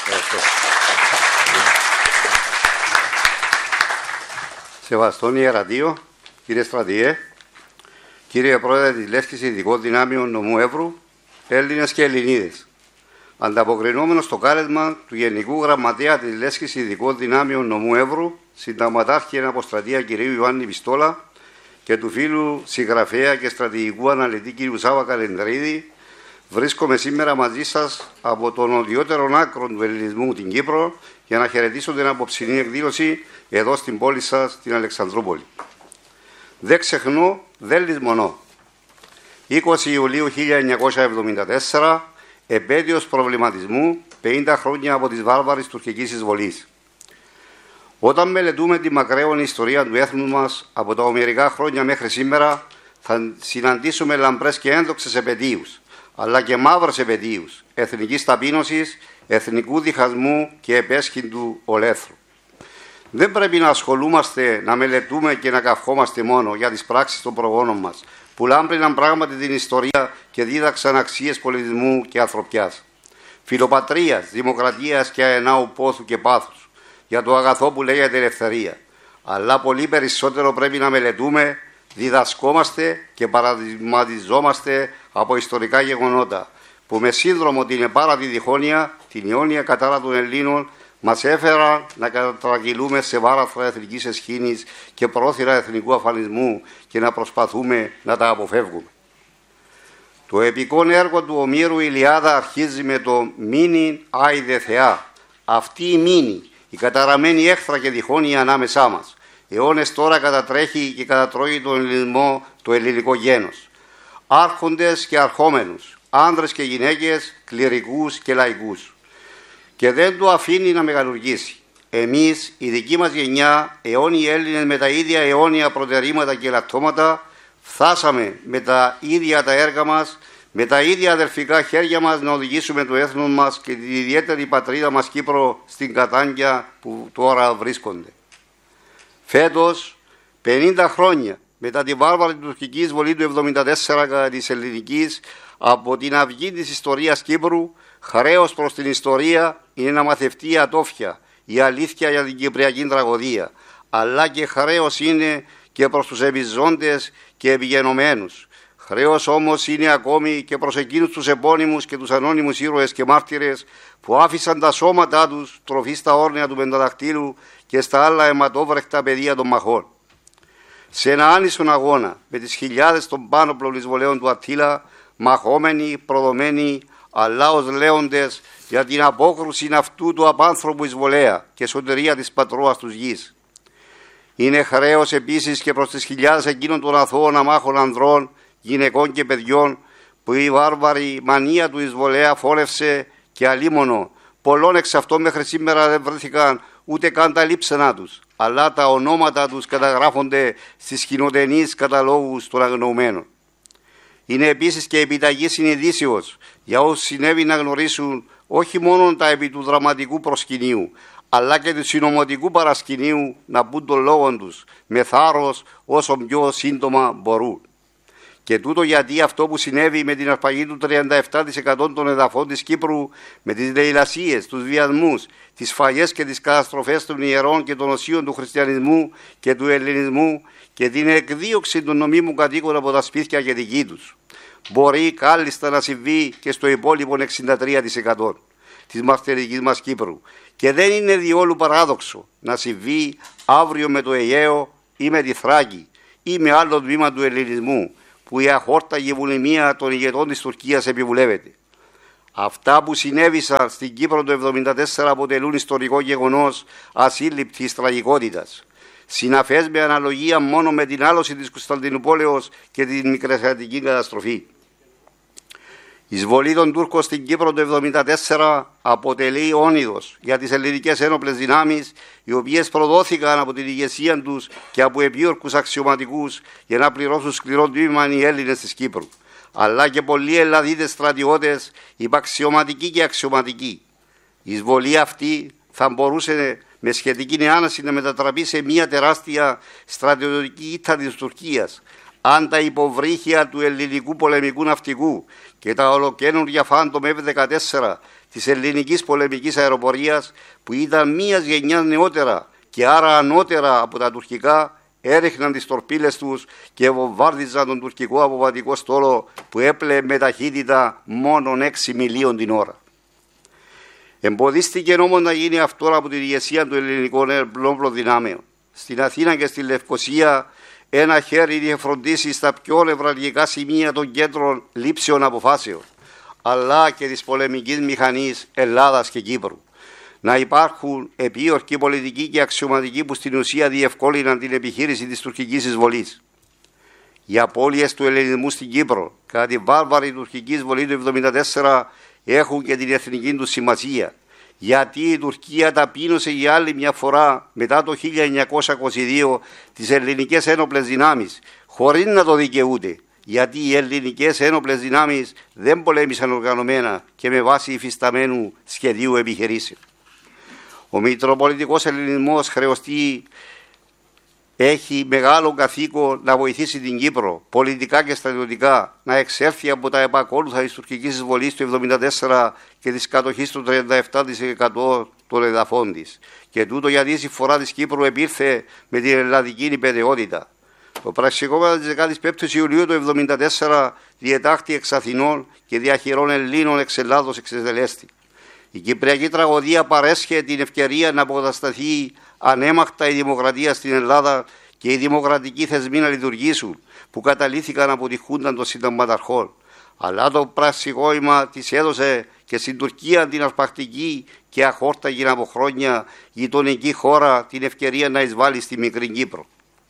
Speaker 4: Σεβαστόν Ιερατείο, κύριε Στρατιέ, κύριε Πρόεδρε της Λέσχης Ειδικών Δυνάμεων Νομού Εύρου, Έλληνες και Ελληνίδες. Ανταποκρινόμενο στο κάλεσμα του Γενικού Γραμματέα της Λέσχης Ειδικών Δυνάμεων Νομού Εύρου, συνταγματάρχη αποστρατεία κ. Ιωάννη Πιστόλα και του φίλου συγγραφέα και στρατηγικού αναλυτή κ. Σάβα Καλεντρίδη, βρίσκομαι σήμερα μαζί σας από τον οδειότερο άκρο του ελληνισμού, την Κύπρο, για να χαιρετήσω την απόψινή εκδήλωση εδώ στην πόλη σας, στην Αλεξανδρούπολη. Δεν ξεχνώ, δεν λησμονώ. είκοσι Ιουλίου χίλια εννιακόσια εβδομήντα τέσσερα, επέτειος προβληματισμού, πενήντα χρόνια από τις βάρβαρες τουρκικής εισβολής. Όταν μελετούμε τη μακραίωνη ιστορία του έθνους μας από τα ομερικά χρόνια μέχρι σήμερα, θα συναντήσουμε λαμπρές και ένδοξες επετείους, αλλά και μαύρες επετείους εθνικής ταπείνωσης, εθνικού διχασμού και επέσχυντου ολέθρου. Δεν πρέπει να ασχολούμαστε, να μελετούμε και να καυχόμαστε μόνο για τις πράξεις των προγόνων μας, που λάμπριναν πράγματι την ιστορία και δίδαξαν αξίες πολιτισμού και ανθρωπιάς, φιλοπατρίας, δημοκρατίας και αενάου πόθου και πάθους, για το αγαθό που λέγεται ελευθερία. Αλλά πολύ περισσότερο πρέπει να μελετούμε, διδασκόμαστε και παραδειγματιζόμαστε από ιστορικά γεγονότα, που με σύνδρομο την επάρατη διχόνοια, την αιώνια κατάρα των Ελλήνων, μας έφεραν να κατρακυλούμε σε βάραθρα εθνικής εσχήνης και πρόθυρα εθνικού αφανισμού και να προσπαθούμε να τα αποφεύγουμε. Το επικό έργο του Ομήρου Ηλιάδα αρχίζει με το «Μήνυν άιδε Θεά». Αυτή η μήνυ, η καταραμένη έχθρα και διχόνοια ανάμεσά μας, αιώνες τώρα κατατρέχει και κατατρώει τον ελληνισμό το ελληνικό γένος. Άρχοντες και αρχόμενους, άνδρες και γυναίκες, κληρικούς και λαϊκούς. Και δεν το αφήνει να μεγαλουργήσει. Εμείς, η δική μας γενιά, αιώνιοι Έλληνες με τα ίδια αιώνια προτερήματα και λαττώματα, φτάσαμε με τα ίδια τα έργα μας, με τα ίδια αδερφικά χέρια μας να οδηγήσουμε το έθνος μας και την ιδιαίτερη πατρίδα μας Κύπρο στην κατάγκια που τώρα βρίσκονται. Φέτος, πενήντα χρόνια μετά τη βάρβαρη τουρκική εισβολή του εβδομήντα τέσσερα κατά της ελληνικής, από την αυγή της ιστορίας Κύπρου, χρέος προς την ιστορία είναι να μαθευτεί η ατόφια, η αλήθεια για την κυπριακή τραγωδία, αλλά και χρέος είναι και προς τους επιζώντες και επιγενωμένους. Χρέος όμως είναι ακόμη και προς εκείνους τους επώνυμους και τους ανώνυμους ήρωες και μάρτυρες που άφησαν τα σώματά τους τροφή στα όρνια του πενταδακτύλου και στα άλλα αιματόβρεχτα πεδία των μαχών. Σε ένα άνισον αγώνα με τις χιλιάδες των πάνωπλων εισβολέων του Αττήλα, μαχόμενοι, προδομένοι, αλλά ως λέοντες για την απόκρουση αυτού του απάνθρωπου εισβολέα και σωτηρία της πατρόας τους γης. Είναι χρέος επίσης και προς τις χιλιάδες εκείνων των αθώων αμάχων ανδρών, γυναικών και παιδιών που η βάρβαρη μανία του εισβολέα φόρευσε και αλίμονο. Πολλών εξ αυτών μέχρι σήμερα δεν βρέθηκαν ούτε καν τα λείψανα τους, αλλά τα ονόματα τους καταγράφονται στις κοινοτενείς καταλόγους των αγνοωμένων. Είναι επίσης και επιταγή συνειδήσεως για όσους συνέβη να γνωρίσουν όχι μόνο τα επί του δραματικού προσκυνείου, αλλά και του συνωμοτικού παρασκηνείου να πούν τον λόγο τους με θάρρος όσο πιο σύντομα μπορούν. Και τούτο γιατί αυτό που συνέβη με την αρπαγή του τριάντα επτά τοις εκατό των εδαφών της Κύπρου, με τις λαιλασίες, τους βιασμούς, τις φαγές και τις καταστροφές των ιερών και των οσίων του χριστιανισμού και του ελληνισμού και την εκδίωξη των νομίμων κατοίκων από τα σπίτια και δική τους, μπορεί κάλλιστα να συμβεί και στο υπόλοιπο εξήντα τρία τοις εκατό. της μαρτερικής μας Κύπρου. Και δεν είναι διόλου παράδοξο να συμβεί αύριο με το Αιγαίο ή με τη Θράκη ή με άλλο τμήμα του ελληνισμού, που η αχόρταγη βουλημία των ηγετών της Τουρκίας επιβουλεύεται. Αυτά που συνέβησαν στην Κύπρο το χίλια εννιακόσια εβδομήντα τέσσερα αποτελούν ιστορικό γεγονός ασύλληπτης τραγικότητας, συναφές με αναλογία μόνο με την άλωση της Κωνσταντινούπολεως και την Μικρασιατική καταστροφή. Η εισβολή των Τούρκων στην Κύπρο το χίλια εννιακόσια εβδομήντα τέσσερα αποτελεί όνειδος για τις ελληνικές ένοπλες δυνάμεις, οι οποίες προδόθηκαν από την ηγεσία τους και από επίορκους αξιωματικούς για να πληρώσουν σκληρό τίμημα οι Έλληνες της Κύπρου, αλλά και πολλοί Ελλαδίτες στρατιώτες, υπαξιωματικοί και αξιωματικοί. Η εισβολή αυτή θα μπορούσε με σχετική νεάναση να μετατραπεί σε μια τεράστια στρατιωτική ήττα της Τουρκίας, αν τα υποβρύχια του ελληνικού πολεμικού ναυτικού και τα ολοκαίνουργια φάντομ εφ δεκατέσσερα της ελληνικής πολεμικής αεροπορίας, που ήταν μίας γενιάς νεότερα και άρα ανώτερα από τα τουρκικά, έριχναν τις τορπίλες τους και βομβάρδιζαν τον τουρκικό αποβατικό στόλο που έπλεε με ταχύτητα μόνον έξι μιλίων την ώρα. Εμποδίστηκε όμως να γίνει αυτό από την ηγεσία των ελληνικών ένοπλων δυνάμεων. Στην Αθήνα και στη Λευκοσία ένα χέρι είχε φροντίσει στα πιο νευραλγικά σημεία των κέντρων λήψεων αποφάσεων, αλλά και της πολεμικής μηχανής Ελλάδας και Κύπρου, να υπάρχουν επίορκοι πολιτικοί και αξιωματικοί που στην ουσία διευκόλυναν την επιχείρηση της τουρκικής εισβολής. Οι απώλειες του ελληνισμού στην Κύπρο κατά τη βάρβαρη τουρκική εισβολή του χίλια εννιακόσια εβδομήντα τέσσερα έχουν και την εθνική του σημασία, γιατί η Τουρκία ταπείνωσε για άλλη μια φορά μετά το χίλια εννιακόσια είκοσι δύο τις ελληνικές ένοπλες δυνάμεις, χωρίς να το δικαιούται, γιατί οι ελληνικές ένοπλες δυνάμεις δεν πολέμησαν οργανωμένα και με βάση υφισταμένου σχεδίου επιχειρήσεων. Ο Μητροπολιτικός Ελληνισμός χρεωστεί έχει μεγάλο καθήκον να βοηθήσει την Κύπρο πολιτικά και στρατιωτικά να εξέλθει από τα επακόλουθα της τουρκικής εισβολής του χίλια εννιακόσια εβδομήντα τέσσερα και της κατοχής του τριάντα επτά τοις εκατό των εδαφών της. Και τούτο γιατί η συμφορά της Κύπρου επήρθε με την ελλαδική υπεραιότητα. Το πραξικόπημα της δεκαπέντε Ιουλίου του χίλια εννιακόσια εβδομήντα τέσσερα διετάχθη εξ Αθηνών και διαχειρών Ελλήνων εξ Ελλάδος εξετελέστη. Η Κυπριακή τραγωδία παρέσχε την ευκαιρία να αποκατασταθεί ανέμακτα η δημοκρατία στην Ελλάδα και οι δημοκρατικοί θεσμοί να λειτουργήσουν, που καταλήθηκαν από τη Χούντα των συνταγματαρχών. Αλλά το πραξικόπημα της έδωσε και στην Τουρκία την αρπακτική και αχόρταγη από χρόνια γειτονική χώρα την ευκαιρία να εισβάλλει στη μικρή Κύπρο.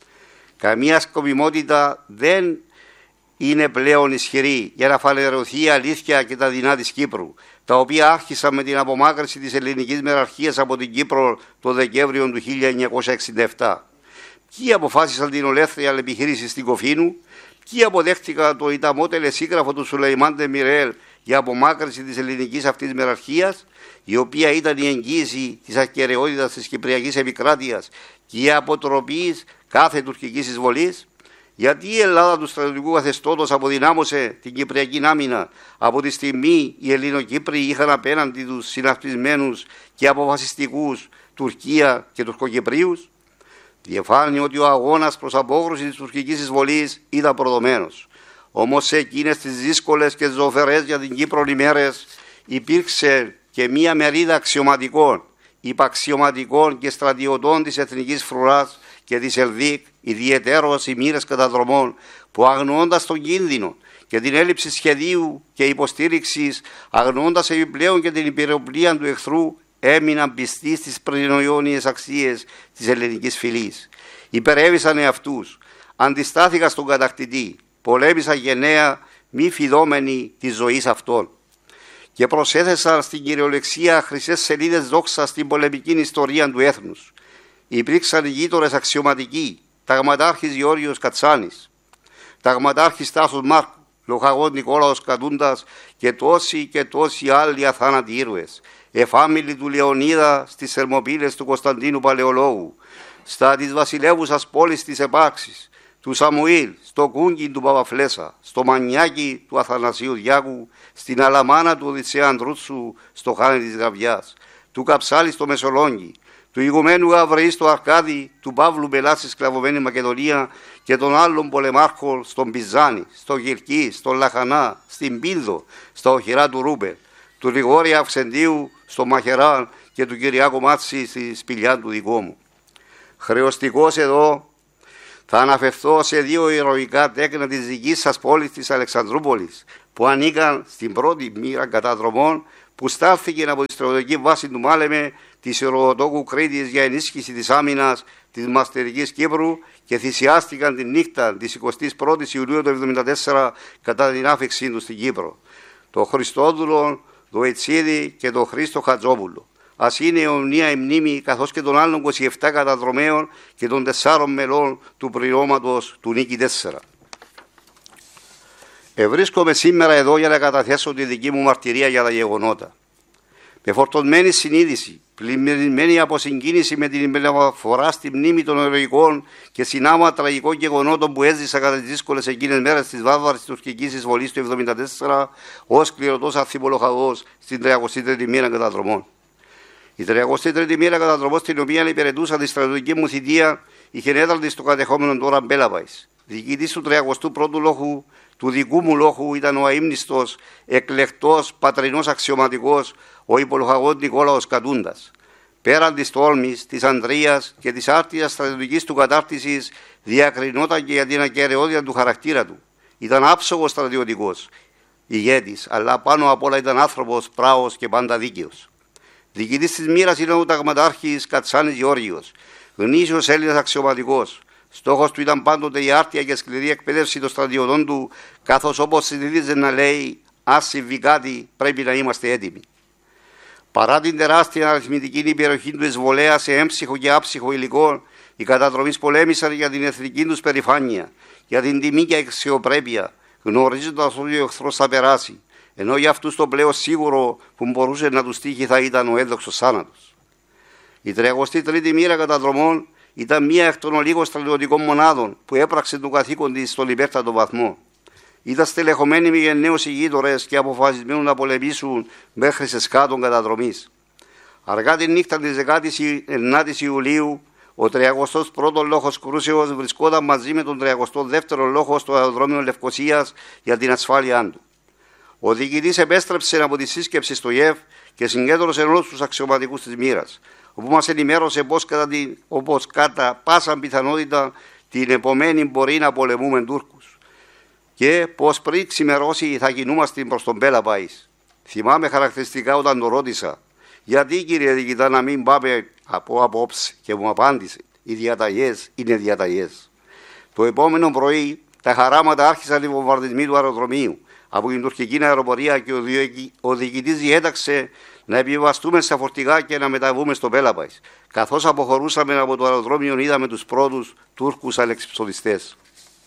Speaker 4: Καμία σκοπιμότητα δεν είναι πλέον ισχυρή για να φανερωθεί η αλήθεια και τα δεινά της Κύπρου, τα οποία άρχισαν με την απομάκρυνση της ελληνικής μεραρχίας από την Κύπρο το Δεκέμβριο του χίλια εννιακόσια εξήντα επτά. Ποιοι αποφάσισαν την ολέθρια επιχείρηση στην Κοφίνου, ποιοι αποδέχτηκαν το ιταμό τελεσίγραφο του Σουλεϊμάν Ντεμιρέλ για απομάκρυνση της ελληνικής αυτής μεραρχίας, η οποία ήταν η εγγύηση της ακεραιότητας της Κυπριακής επικράτειας και η αποτροπή κάθε τουρκικής εισβολής. Γιατί η Ελλάδα του στρατιωτικού καθεστώτος αποδυνάμωσε την Κυπριακή άμυνα από τη στιγμή οι Ελληνοκύπροι είχαν απέναντι τους συναυτισμένους και αποφασιστικούς Τουρκία και Τουρκοκυπρίους. Διεφάνει ότι ο αγώνας προς απόκρουση της τουρκικής εισβολής ήταν προδομένος. Όμως σε εκείνες τις δύσκολες και ζωφερές για την Κύπρο ημέρες υπήρξε και μία μερίδα αξιωματικών, υπαξιωματικών και στρατιωτών της Εθνικής Φρουράς και της Ελδίκ, ιδιαιτέρως οι μοίρες καταδρομών, που αγνοώντας τον κίνδυνο και την έλλειψη σχεδίου και υποστήριξης, αγνοώντας επιπλέον και την υπεροπλία του εχθρού, έμειναν πιστοί στις πρωτοϊόνιες αξίες της ελληνικής φυλής. Υπερέβησαν εαυτούς, αντιστάθηκαν στον κατακτητή, πολέμησαν γενναία, μη φιδόμενοι της ζωής αυτών. Και προσέθεσαν στην κυριολεξία χρυσές σελίδες δόξα στην πολεμική ιστορία του έθνους. Υπήρξαν οι γείτονες αξιωματικοί, ταγματάρχης Γεώργιος Κατσάνης, ταγματάρχης Τάσος Μάρκου, λοχαγός Νικόλαος Κατούντας και τόσοι και τόσοι άλλοι αθάνατοι ήρωες, εφάμιλοι του Λεωνίδα στις Θερμοπύλες του Κωνσταντίνου Παλαιολόγου, στα της βασιλεύουσας πόλης της Επάρξης, του Σαμουήλ, στο Κούγκιν του Παπαφλέσα, στο Μανιάκι του Αθανασίου Διάκου, στην Αλαμάνα του Οδυσσέα Ανδρούτσου, στο Χάνι της Γαβιάς, του Καψάλη στο Μεσολόγγι, του ηγουμένου Γαβρεή στο Αρκάδι, του Παύλου Μπελά στη σκλαβωμένη Μακεδονία και των άλλων πολεμάρχων στον Πιζάνι, στο Γυρκή, στον Λαχανά, στην Πίνδο, στα οχυρά του Ρούπερ, του του Γρηγόρη Αυξεντίου στο Μαχεράν και του Κυριάκου Μάτση στη σπηλιά του δικού μου. Χρεωστικός εδώ θα αναφερθώ σε δύο ηρωικά τέκνα της δικής σας πόλης της Αλεξανδρούπολης που ανήκαν στην πρώτη μοίρα καταδρομών που στάλθηκε από τη στρατιωτική βάση του Μάλεμε της Ηρωοτόκου Κρήτης για ενίσχυση της άμυνας της Μαστερικής Κύπρου και θυσιάστηκαν τη νύχτα της εικοστής πρώτης Ιουλίου του εβδομήντα τέσσερα κατά την άφηξή του στην Κύπρο. Το Χριστόδουλο, το Ετσίδη και το Χρήστο Χατζόπουλο. Ας είναι αιωνία η μνήμη καθώς και των άλλων είκοσι επτά καταδρομέων και των τεσσάρων μελών του πληρώματος του Νίκη τέσσερα. Ευρίσκομαι σήμερα εδώ για να καταθέσω τη δική μου μαρτυρία για τα γεγονότα. Με φορτωμένη συνείδηση, πλημμυρισμένη από συγκίνηση με την μεταφορά στη μνήμη των ηρωικών και συνάμα τραγικών γεγονότων που έζησα κατά τις δύσκολες εκείνες μέρες της βάρβαρης τουρκικής εισβολής του εβδομήντα τέσσερα ως κληρωτός ανθιπολοχαγός στην τριακοστή τρίτη μοίρα καταδρομών. Η τριακοστή τρίτη μοίρα καταδρομών, στην οποία υπηρετούσα τη στρατιωτική μου θητεία, είχε έδραντη στο κατεχόμενο τώρα Μπέλαπαϊς. Διοικητής του τριακοστού πρώτου λόχου, του δικού μου λόχου, ήταν ο αείμνηστος, εκλεκτός, πατρινός αξιωματικός, ο υπολοχαγός Νικόλαος Κατούντας. Πέραν της τόλμης, της αντρίας και της άρτιας στρατιωτικής του κατάρτισης, διακρινόταν και για την ακεραιότητα του χαρακτήρα του. Ήταν άψογος στρατιωτικός, ηγέτης, αλλά πάνω απ' όλα ήταν άνθρωπος, πράος και πάντα δίκαιος. Διοικητής της μοίρας ήταν ο ταγματάρχης Κατσάνης Γεώργιος, γνήσιος Έλληνας αξιωματικός. Στόχος του ήταν πάντοτε η άρτια και σκληρή εκπαίδευση των στρατιωτών του, καθώς όπως συνηθίζεται να λέει, αν συμβεί κάτι πρέπει να είμαστε έτοιμοι. Παρά την τεράστια αριθμητική υπεροχή του εισβολέα σε έμψυχο και άψυχο υλικό, οι καταδρομείς πολέμησαν για την εθνική τους περηφάνεια, για την τιμή και αξιοπρέπεια, γνωρίζοντας ότι ο εχθρός θα περάσει, ενώ για αυτούς το πλέον σίγουρο που μπορούσε να τους τύχει θα ήταν ο έδοξος θάνατος. Η τριακοστή τρίτη μοίρα καταδρομών ήταν μία εκ των ολίγων στρατιωτικών μονάδων που έπραξε το καθήκον της στον υπέρτατο βαθμό. Ήταν στελεχωμένοι με γενναίους ηγείτορες και αποφασισμένοι να πολεμήσουν μέχρι σε σκάτων καταδρομής. Αργά τη νύχτα της δεκάτης ενάτης Ιουλίου, ο τριακοστός πρώτος λόγος κρούσεως βρισκόταν μαζί με τον τριακοστό δεύτερο λόγο στο αεροδρόμιο Λευκοσίας για την ασφάλειά του. Ο διοικητής επέστρεψε από τη σύσκεψη στο ΙΕΦ και συγκέντρωσε όλους τους αξιωματικούς της μοίρας, όπου μας ενημέρωσε πως κατά, την, όπως κατά πάσα πιθανότητα την επομένη μπορεί να πολεμούμε Τούρκους και πως πριν ξημερώσει θα κινούμαστε προς τον Μπέλαπαϊς. Θυμάμαι χαρακτηριστικά όταν το ρώτησα, γιατί κύριε διοικητά να μην πάμε από απόψε, και μου απάντησε, οι διαταγές είναι διαταγές. Το επόμενο πρωί τα χαράματα άρχισαν οι βομβαρδισμοί του αεροδρομίου από την τουρκική αεροπορία και ο διοικητής διέταξε να επιβαστούμε στα φορτηγά και να μεταβούμε στο Μπέλαπαϊς. Καθώς αποχωρούσαμε από το αεροδρόμιο, είδαμε τους πρώτους Τούρκους αλεξιπτοδιστές.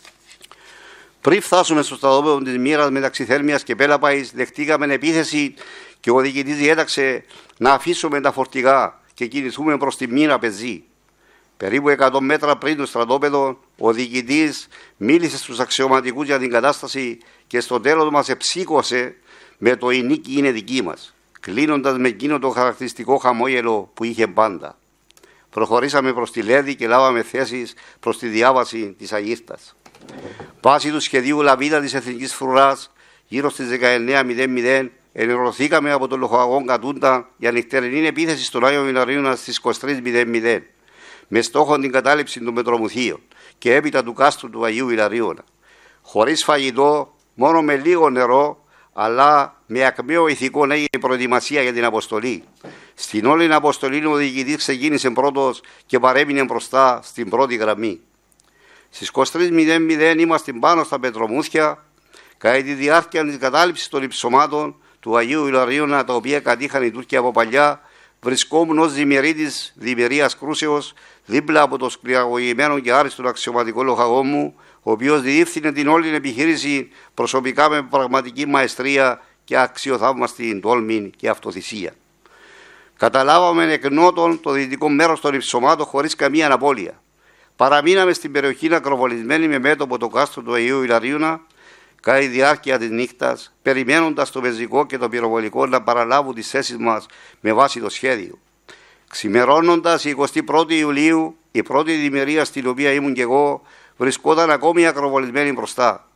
Speaker 4: Πριν φτάσουμε στο στρατόπεδο της μοίρας μεταξύ Θέρμιας και Μπέλαπαϊς, δεχτήκαμε επίθεση και ο διοικητής διέταξε να αφήσουμε τα φορτηγά και κινηθούμε προς τη μοίρα πεζή. Περίπου εκατό μέτρα πριν το στρατόπεδο, ο διοικητής μίλησε στους αξιωματικούς για την κατάσταση και στο τέλος μας εψήκωσε με το «η νίκη είναι δική μας», κλείνοντας με εκείνο το χαρακτηριστικό χαμόγελο που είχε πάντα. Προχωρήσαμε προς τη Λέδη και λάβαμε θέσεις προς τη διάβαση της Αγίστας. Βάσει του σχεδίου Λαβίδα της Εθνικής Φρουράς, γύρω στις δεκαεννέα μηδέν μηδέν, ενημερωθήκαμε από τον λοχαγόν Κατούντα για νυχτερινή επίθεση στον Άγιο Ιλαρίωνα στις είκοσι τρεις μηδέν μηδέν, με στόχο την κατάληψη των Μετρομουθείων και έπειτα του κάστρου του Αγίου Ιλαρίωνα. Χωρίς φαγητό, μόνο με λίγο νερό, αλλά με ακμαίο ηθικό έγινε η προετοιμασία για την αποστολή. Στην όλη αποστολή ο διοικητής ξεκίνησε πρώτος και παρέμεινε μπροστά στην πρώτη γραμμή. Στις είκοσι τρεις μηδέν μηδέν είμαστε πάνω στα Πετρομούθια, κατά τη διάρκεια της κατάληψης των υψωμάτων του Αγίου Ιλαρίωνα, τα οποία κατήχαν οι Τούρκοι από παλιά, βρισκόμουν ως δημιουργήτης δημιουργίας κρούσεως δίπλα από το σκληραγωγημένο και άριστο αξιωματικό λοχαγό μου, ο οποίος διεύθυνε την όλη επιχείρηση προσωπικά με πραγματική μαεστρία και αξιοθαύμαστη τόλμη και αυτοθυσία. Καταλάβαμε εκ νότων το δυτικό μέρος των υψωμάτων χωρίς καμία απώλεια. Παραμείναμε στην περιοχή ακροβολισμένη με μέτωπο το κάστρο του Αγίου Ιλαρίωνα κατά τη διάρκεια της νύχτας, περιμένοντας το πεζικό και το πυροβολικό να παραλάβουν τις θέσεις μας με βάση το σχέδιο. Ξημερώνοντας η εικοστή πρώτη Ιουλίου, η πρώτη δημιουργία στην οποία ήμουν και εγώ, βρισκόταν ακόμη ακροβολισμένη μπροστά.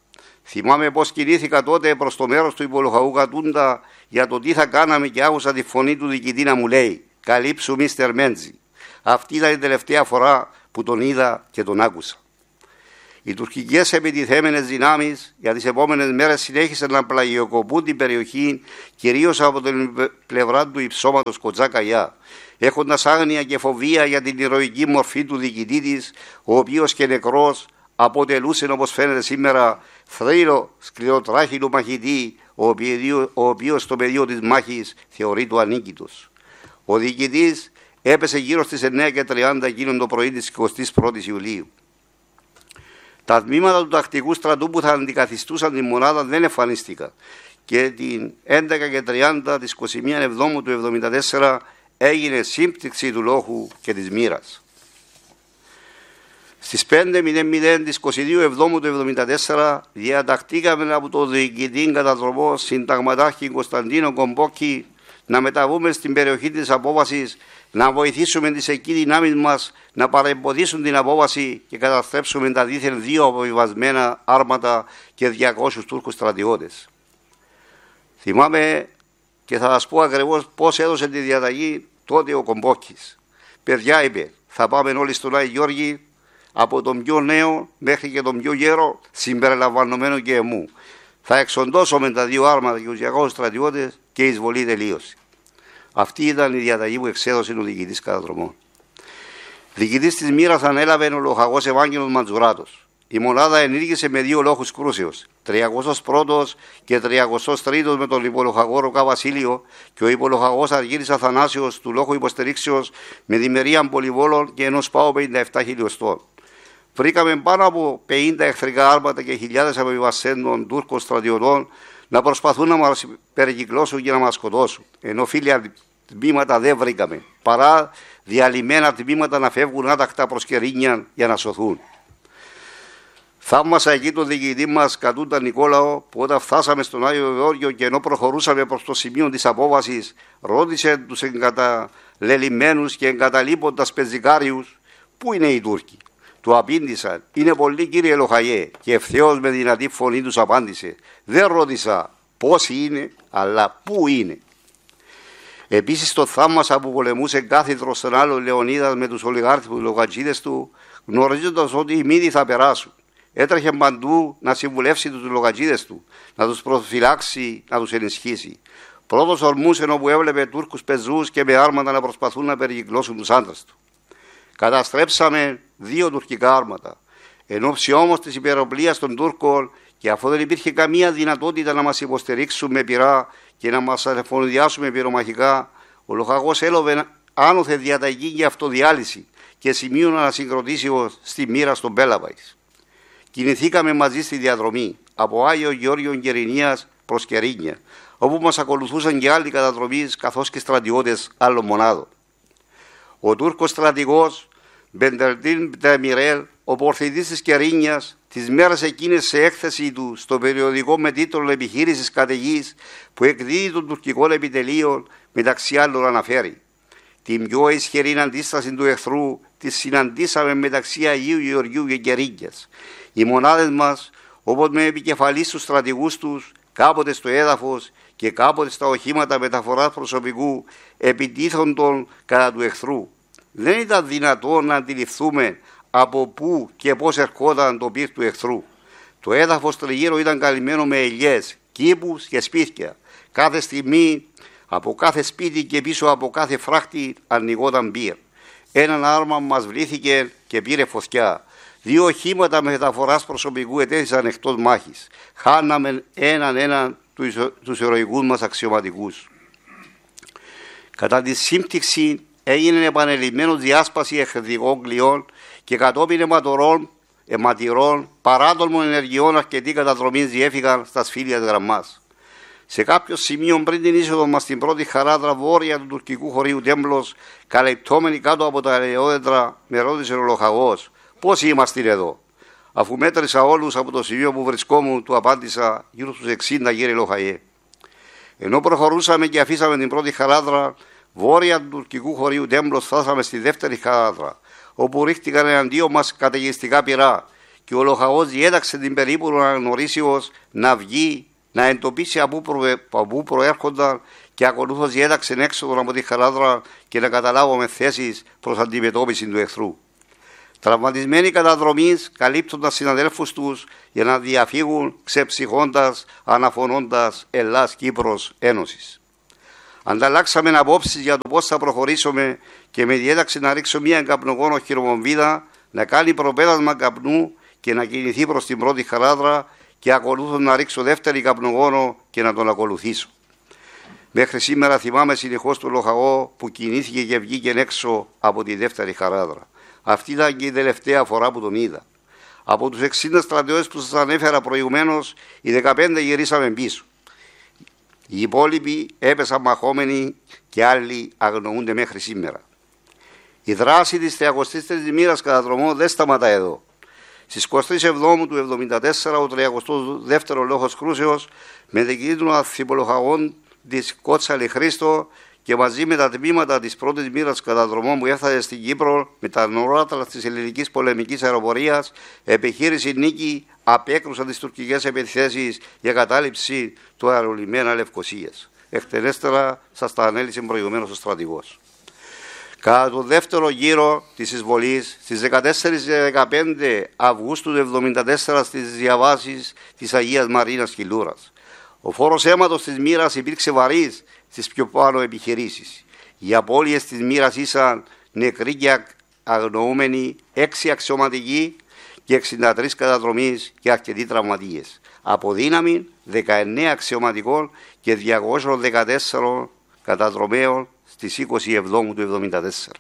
Speaker 4: Θυμάμαι πως κινήθηκα τότε προς το μέρος του υπολογαού Κατούντα για το τι θα κάναμε και άκουσα τη φωνή του διοικητή να μου λέει «Καλύψου μίστερ Μέντζι». Αυτή ήταν η τελευταία φορά που τον είδα και τον άκουσα. Οι τουρκικές επιτιθέμενες δυνάμεις για τις επόμενες μέρες συνέχισαν να πλαγιοκοπούν την περιοχή, κυρίως από την πλευρά του υψώματος Κοτζάκαγιά, έχοντας άγνοια και φοβία για την ηρωική μορφή του διοικητή της, ο οποίος και νεκρός αποτελούσε, όπως φαίνεται σήμερα, θρύλο σκληροτράχυλου μαχητή, ο οποίος στο πεδίο της μάχης θεωρείται ανίκητος. Ο διοικητής έπεσε γύρω στις εννέα και τριάντα εκείνον το πρωί της εικοστής πρώτης Ιουλίου. Τα τμήματα του τακτικού στρατού που θα αντικαθιστούσαν τη μονάδα δεν εμφανίστηκαν και την έντεκα και τριάντα της εικοστής πρώτης Εβδόμου του εβδομήντα τέσσερα έγινε σύμπτυξη του λόγου και της μοίρας. Στις πέντε μηδέν μηδέν της εικοστής δεύτερης Εβδόμου του εβδομήντα τέσσερα διαταχτήκαμε από το διοικητή καταδρομό συνταγματάρχη Κωνσταντίνο Κομπόκη να μεταβούμε στην περιοχή της απόβασης, να βοηθήσουμε τις εκεί δυνάμεις μας να παρεμποδίσουν την απόβαση και καταστρέψουμε τα δίθεν δύο αποβιβασμένα άρματα και διακόσιους Τούρκους στρατιώτες. Θυμάμαι και θα σας πω ακριβώς πώς έδωσε τη διαταγή τότε ο Κομπόκης. Παιδιά, είπε, θα πάμε όλοι στον Άγιο Γιώργη, από τον πιο νέο μέχρι και τον πιο γέρο, συμπεριλαμβανομένο και εμού. Θα εξοντώσουμε τα δύο άρματα και τους διακόσιους στρατιώτες και η εισβολή τελείωσε. Αυτή ήταν η διαταγή που εξέδωσε ο διοικητής καταδρομών. Διοικητής της μοίρας ανέλαβε ο λοχαγός Ευάγγελος Μαντζουράτος. Η μονάδα ενήργησε με δύο λόγους κρούσεως, τριακοστός πρώτος και τριακοστός τρίτος με τον υπολοχαγό Ροκά Βασίλειο και ο υπολοχαγός Αργύρης Αθανάσιος του λόγου υποστηρίξεως με διμερία πολυβόλων και ενός πάω πενήντα επτά χιλιοστών. Βρήκαμε πάνω από πενήντα εχθρικά άρματα και χιλιάδες αποβιβασέντων Τούρκων στρατιωτών να προσπαθούν να μας περικυκλώσουν και να μας σκοτώσουν. Ενώ φίλια τμήματα δεν βρήκαμε, παρά διαλυμένα τμήματα να φεύγουν άτακτα προς Κερίνια για να σωθούν. Θαύμασα εκεί τον διοικητή μας Κατούντα Νικόλαο που όταν φτάσαμε στον Άγιο Γεώργιο και ενώ προχωρούσαμε προς το σημείο της απόβασης, ρώτησε τους εγκαταλελειμμένους και εγκαταλείποντας πεζικάριους πού είναι οι Τούρκοι. Του απήντησαν, είναι πολλοί κύριε Λοχαγέ, και ευθέως με δυνατή φωνή τους απάντησε, δεν ρώτησα πόσοι είναι, αλλά πού είναι. Επίσης το θαύμασα που πολεμούσε κάθιδρο στον άλλο Λεωνίδας με τους ολιγάρθους λογατζίδες του, γνωρίζοντας ότι οι μύδοι θα περάσουν. Έτρεχε παντού να συμβουλεύσει τους λογατζίδες του, να τους προφυλάξει, να τους ενισχύσει. Πρώτος ορμούσε όπου έβλεπε Τούρκους πεζούς και με άρματα να προσπαθούν να περικυκλώσουν τους άντρες του. Καταστρέψαμε δύο τουρκικά άρματα. Εν ώψη όμως της υπεροπλίας των Τούρκων και αφού δεν υπήρχε καμία δυνατότητα να μας υποστηρίξουν με πυρά και να μας εφοδιάσουν με πυρομαχικά, ο λοχαγός έλαβε άνωθε διαταγή για αυτοδιάλυση και σημείο ανασυγκροτήσεως στη μοίρα στον Πέλαπαϊς. Κινηθήκαμε μαζί στη διαδρομή από Άγιο Γεώργιο Κερινίας προς Κερίνια, όπου μας ακολουθούσαν και άλλοι καταδρομείς καθώς και στρατιώτες άλλων μονάδων. Ο Τούρκος στρατηγός Μπεντερντίν Τεμιρέλ, ο πορθητής της Κερίνιας, τις μέρες εκείνες σε έκθεση του στο περιοδικό με τίτλο «Επιχείρησης καταιγής» που εκδίδει των τουρκικών επιτελείων, μεταξύ άλλων αναφέρει «Την πιο ισχυρή αντίσταση του εχθρού τη συναντήσαμε μεταξύ Αγίου Γεωργίου και Κερίνιας. Οι μονάδες μας, όπως με επικεφαλής τους στρατηγούς τους, κάποτε στο έδαφος και κάποτε στα οχήματα μεταφοράς προσωπικού, επιτίθοντον κατά του εχθρού. Δεν ήταν δυνατόν να αντιληφθούμε από πού και πώς ερχόταν το πυρ του εχθρού. Το έδαφος τριγύρω ήταν καλυμμένο με ελιές, κήπους και σπίτια. Κάθε στιγμή από κάθε σπίτι και πίσω από κάθε φράχτη ανοιγόταν πυρ. Έναν άρμα μας βλήθηκε και πήρε φωτιά. Δύο οχήματα μεταφοράς προσωπικού ετέθησαν εκτός μάχης. Χάναμε έναν έναν τους ηρωικούς μας αξιωματικούς. Κατά τη σύμπτυξη έγινε επανελειμμένο διάσπαση εχθρικών κλειών και κατόπιν αιματορών, αιματηρών, παράτολμων ενεργειών αρκετοί καταδρομείς διέφυγαν στα σφύλια της γραμμάς. Σε κάποιο σημείο πριν την είσοδο μας στην πρώτη χαράδρα βόρεια του τουρκικού χωρίου Τέμπλος, καλυπτόμενοι κάτω από τα ελαιόδεντρα, με ρώτησε ο λοχαγός «Πόσοι είμαστε εδώ?» Αφού μέτρησα όλους από το σημείο που βρισκόμουν, του απάντησα «Γύρω στους εξήντα κύριε Λοχαγέ». Ενώ προχωρούσαμε και αφήσαμε την πρώτη χαράδρα, βόρεια του τουρκικού χωρίου Τέμπλος, φτάσαμε στη δεύτερη χαράδρα, όπου ρίχτηκαν εναντίον μας καταιγιστικά πυρά και ο λοχαγός διέταξε την περίπου αναγνωρίσεως να βγει, να εντοπίσει από πού προέρχονταν και ακολούθως διέταξε έξοδο από τη Χαράδρα και να καταλάβουμε θέσεις προς αντιμετώπιση του εχθρού. Τραυματισμένοι καταδρομής καλύπτοντας συναδέλφους τους για να διαφύγουν ξεψυχώντας, αναφωνώντας Ελλάς-Κύπρος Ένωσης. Ανταλλάξαμε απόψεις για το πώς θα προχωρήσουμε και με διέταξε να ρίξω μια καπνογόνο χειρομομβίδα, να κάνει προπέρασμα καπνού και να κινηθεί προς την πρώτη Χαράδρα και ακολούθως να ρίξω δεύτερη καπνογόνο και να τον ακολουθήσω. Μέχρι σήμερα θυμάμαι συνεχώς τον λοχαγό που κινήθηκε και βγήκε έξω από τη δεύτερη Χαράδρα. Αυτή ήταν και η τελευταία φορά που τον είδα. Από τους εξήντα στρατιώτες που σας ανέφερα προηγουμένως, οι δεκαπέντε γυρίσαμε πίσω. Οι υπόλοιποι έπεσαν μαχόμενοι και άλλοι αγνοούνται μέχρι σήμερα. Η δράση της τριακοστής τρίτης μοίρας καταδρομών δεν σταματά εδώ. Στις εικοστή τρίτη Εβδόμου του εβδομήντα τέσσερα ο τριακοστός δεύτερος Λόγος Κρούσεως με δική του ανθιπολοχαγών της Κότσαλη Χρήστο και μαζί με τα τμήματα της πρώτης μοίρας καταδρομών που έφτασε στην Κύπρο με τα νοράτρα της ελληνικής πολεμικής αεροπορίας, επιχείρηση Νίκη απέκρουσαν τις τουρκικές επιθέσεις για κατάληψη του αερολιμένα Λευκωσίας. Εκτενέστερα σας τα ανέλησε προηγουμένως ο στρατηγός. Κατά το δεύτερο γύρο της εισβολής, στις δεκατέσσερις και δεκαπέντε Αυγούστου του εβδομήντα τέσσερα στις διαβάσεις της Αγίας Μαρίνας Κιλούρας, ο φόρος αίματος της μοίρας υπήρξε βαρύς στις πιο πάνω επιχειρήσεις. Οι απώλειες της μοίρας ήσαν νεκροί και αγνοούμενοι, έξι αξιωματικοί και εξήντα τρεις καταδρομείς και αρκετοί τραυματίες. Από δύναμη δεκαεννέα αξιωματικών και διακόσια δεκατέσσερα καταδρομέων στις είκοσι Εβδόμου του εβδομήντα τέσσερα.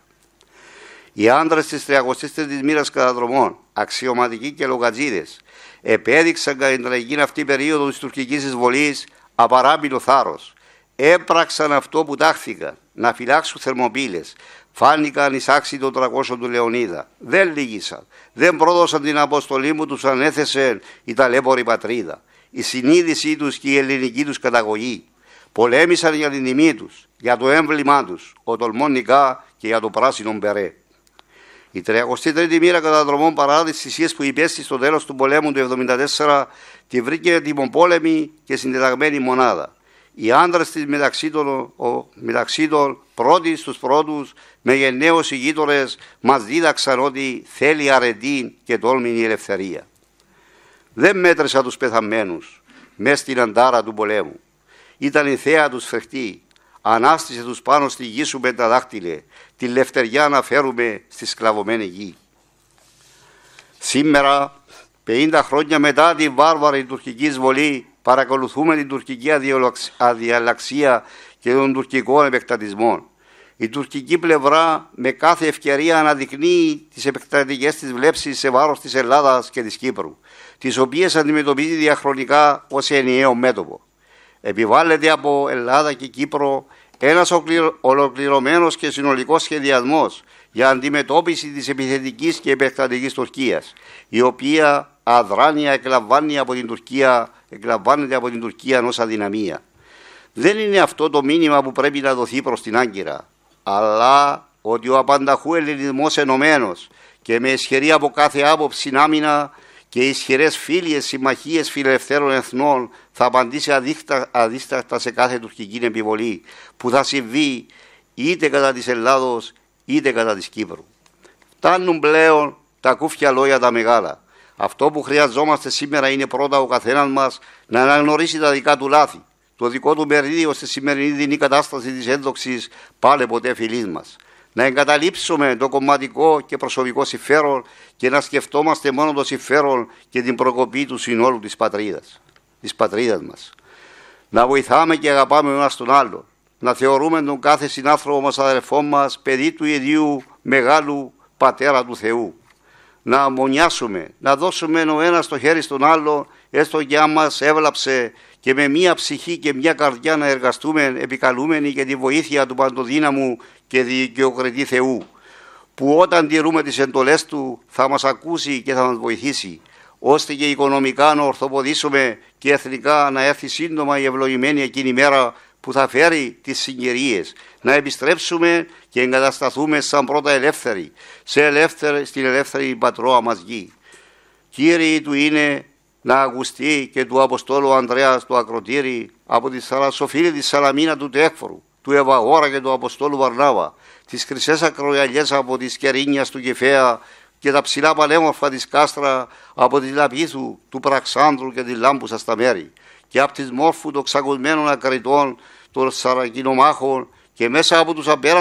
Speaker 4: Οι άντρες της τριακοστής τρίτης μοίρας καταδρομών, αξιωματικοί και λογατζίδες, επέδειξαν κατά την τραγική αυτή περίοδο της τουρκικής εισβολής απαράμιλο θάρρος. Έπραξαν αυτό που τάχθηκαν, να φυλάξουν θερμοπύλες. Φάνηκαν εισάξιοι των τρακόσιων του Λεωνίδα. Δεν λύγησαν. Δεν πρόδωσαν την αποστολή μου, τους ανέθεσε η ταλέπορη πατρίδα. Η συνείδησή τους και η ελληνική τους καταγωγή. Πολέμησαν για την τιμή τους, για το έμβλημά τους, ο τολμόν νικά και για το πράσινο μπερέ. Η τριακοστή τρίτη μοίρα καταδρομών παρά τις θυσίες που υπέστη στο τέλος του πολέμου του εβδομήντα τέσσερα τη βρήκε τιμοπόλεμη και συντεταγμένη μονάδα. Οι άντρες της μεταξύ των, ο, μεταξύ των πρώτοι στους πρώτους με γενναίους οι γείτονες μας δίδαξαν ότι θέλει αρετή και τόλμη η ελευθερία. Δεν μέτρησα τους πεθαμένους μες στην αντάρα του πολέμου. Ήταν η θέα τους φρεχτή. Ανάστησε τους πάνω στη γη σου με τα δάχτυλε, τη λευτεριά να φέρουμε στη σκλαβωμένη γη. Σήμερα, πενήντα χρόνια μετά τη βάρβαρη τουρκική εισβολή, παρακολουθούμε την τουρκική αδιαλαξία και τον τουρκικό επεκτατισμό. Η τουρκική πλευρά με κάθε ευκαιρία αναδεικνύει τις επεκτατικές της βλέψεις σε βάρος της Ελλάδας και της Κύπρου, τις οποίες αντιμετωπίζει διαχρονικά ως ενιαίο μέτωπο. Επιβάλλεται από Ελλάδα και Κύπρο ένας ολοκληρωμένος και συνολικός σχεδιασμός για αντιμετώπιση της επιθετικής και επεκτατικής Τουρκίας, η οποία αδράνεια εκλαμβάνει από την Τουρκία, εκλαμβάνεται από την Τουρκία ως αδυναμία. Δεν είναι αυτό το μήνυμα που πρέπει να δοθεί προς την Άγκυρα, αλλά ότι ο απανταχού ελληνισμός ενωμένος και με ισχυρή από κάθε άποψη άμυνα και ισχυρές φίλιες συμμαχίες φιλελευθέρων εθνών θα απαντήσει αδίστακτα σε κάθε τουρκική επιβολή που θα συμβεί είτε κατά της Ελλάδος είτε κατά της Κύπρου. Φτάνουν πλέον τα κούφια λόγια τα μεγάλα. Αυτό που χρειαζόμαστε σήμερα είναι πρώτα ο καθένας μας να αναγνωρίσει τα δικά του λάθη, το δικό του μερίδιο στη σημερινή δινή κατάσταση της ένδοξης πάλι ποτέ φιλής μας. Να εγκαταλείψουμε το κομματικό και προσωπικό συμφέρον και να σκεφτόμαστε μόνο το συμφέρον και την προκοπή του συνόλου της πατρίδας, της πατρίδας μας. Να βοηθάμε και αγαπάμε ο ένας τον άλλο. Να θεωρούμε τον κάθε συνάνθρωπο μας αδερφό μας παιδί του ίδιου μεγάλου Πατέρα του Θεού. Να αμμονιάσουμε, να δώσουμε ο ένας το χέρι στον άλλο, έστω και αν μας έβλαψε, και με μία ψυχή και μία καρδιά να εργαστούμε επικαλούμενοι και τη βοήθεια του Παντοδύναμου και δικαιοκριτή Θεού, που όταν τηρούμε τις εντολές Του θα μας ακούσει και θα μας βοηθήσει, ώστε και οικονομικά να ορθοποδήσουμε και εθνικά να έρθει σύντομα η ευλογημένη εκείνη μέρα που θα φέρει τις συγκυρίες, να επιστρέψουμε και εγκατασταθούμε σαν πρώτα ελεύθεροι, σε ελεύθερη, στην ελεύθερη πατρόα μας γη. Κύριοι του είναι να ακουστεί και του Αποστόλου Ανδρέας του Ακροτήρη, από τη Σαλασοφίλη τη Σαλαμίνα του Τέχφορου, του Ευαγόρα και του Αποστόλου Βαρνάβα, τις χρυσές ακρογιαλιές από τη Κερίνιας του Κεφαία και τα ψηλά παλέμορφα της Κάστρα από τη Λαπίθου, του Πραξάνδρου και τη Λάμπουσα στα μέρη, και από τις μόρφου των ξακουσμένων ακριτών των Σαρακινομάχων και μέσα από τους απέραντες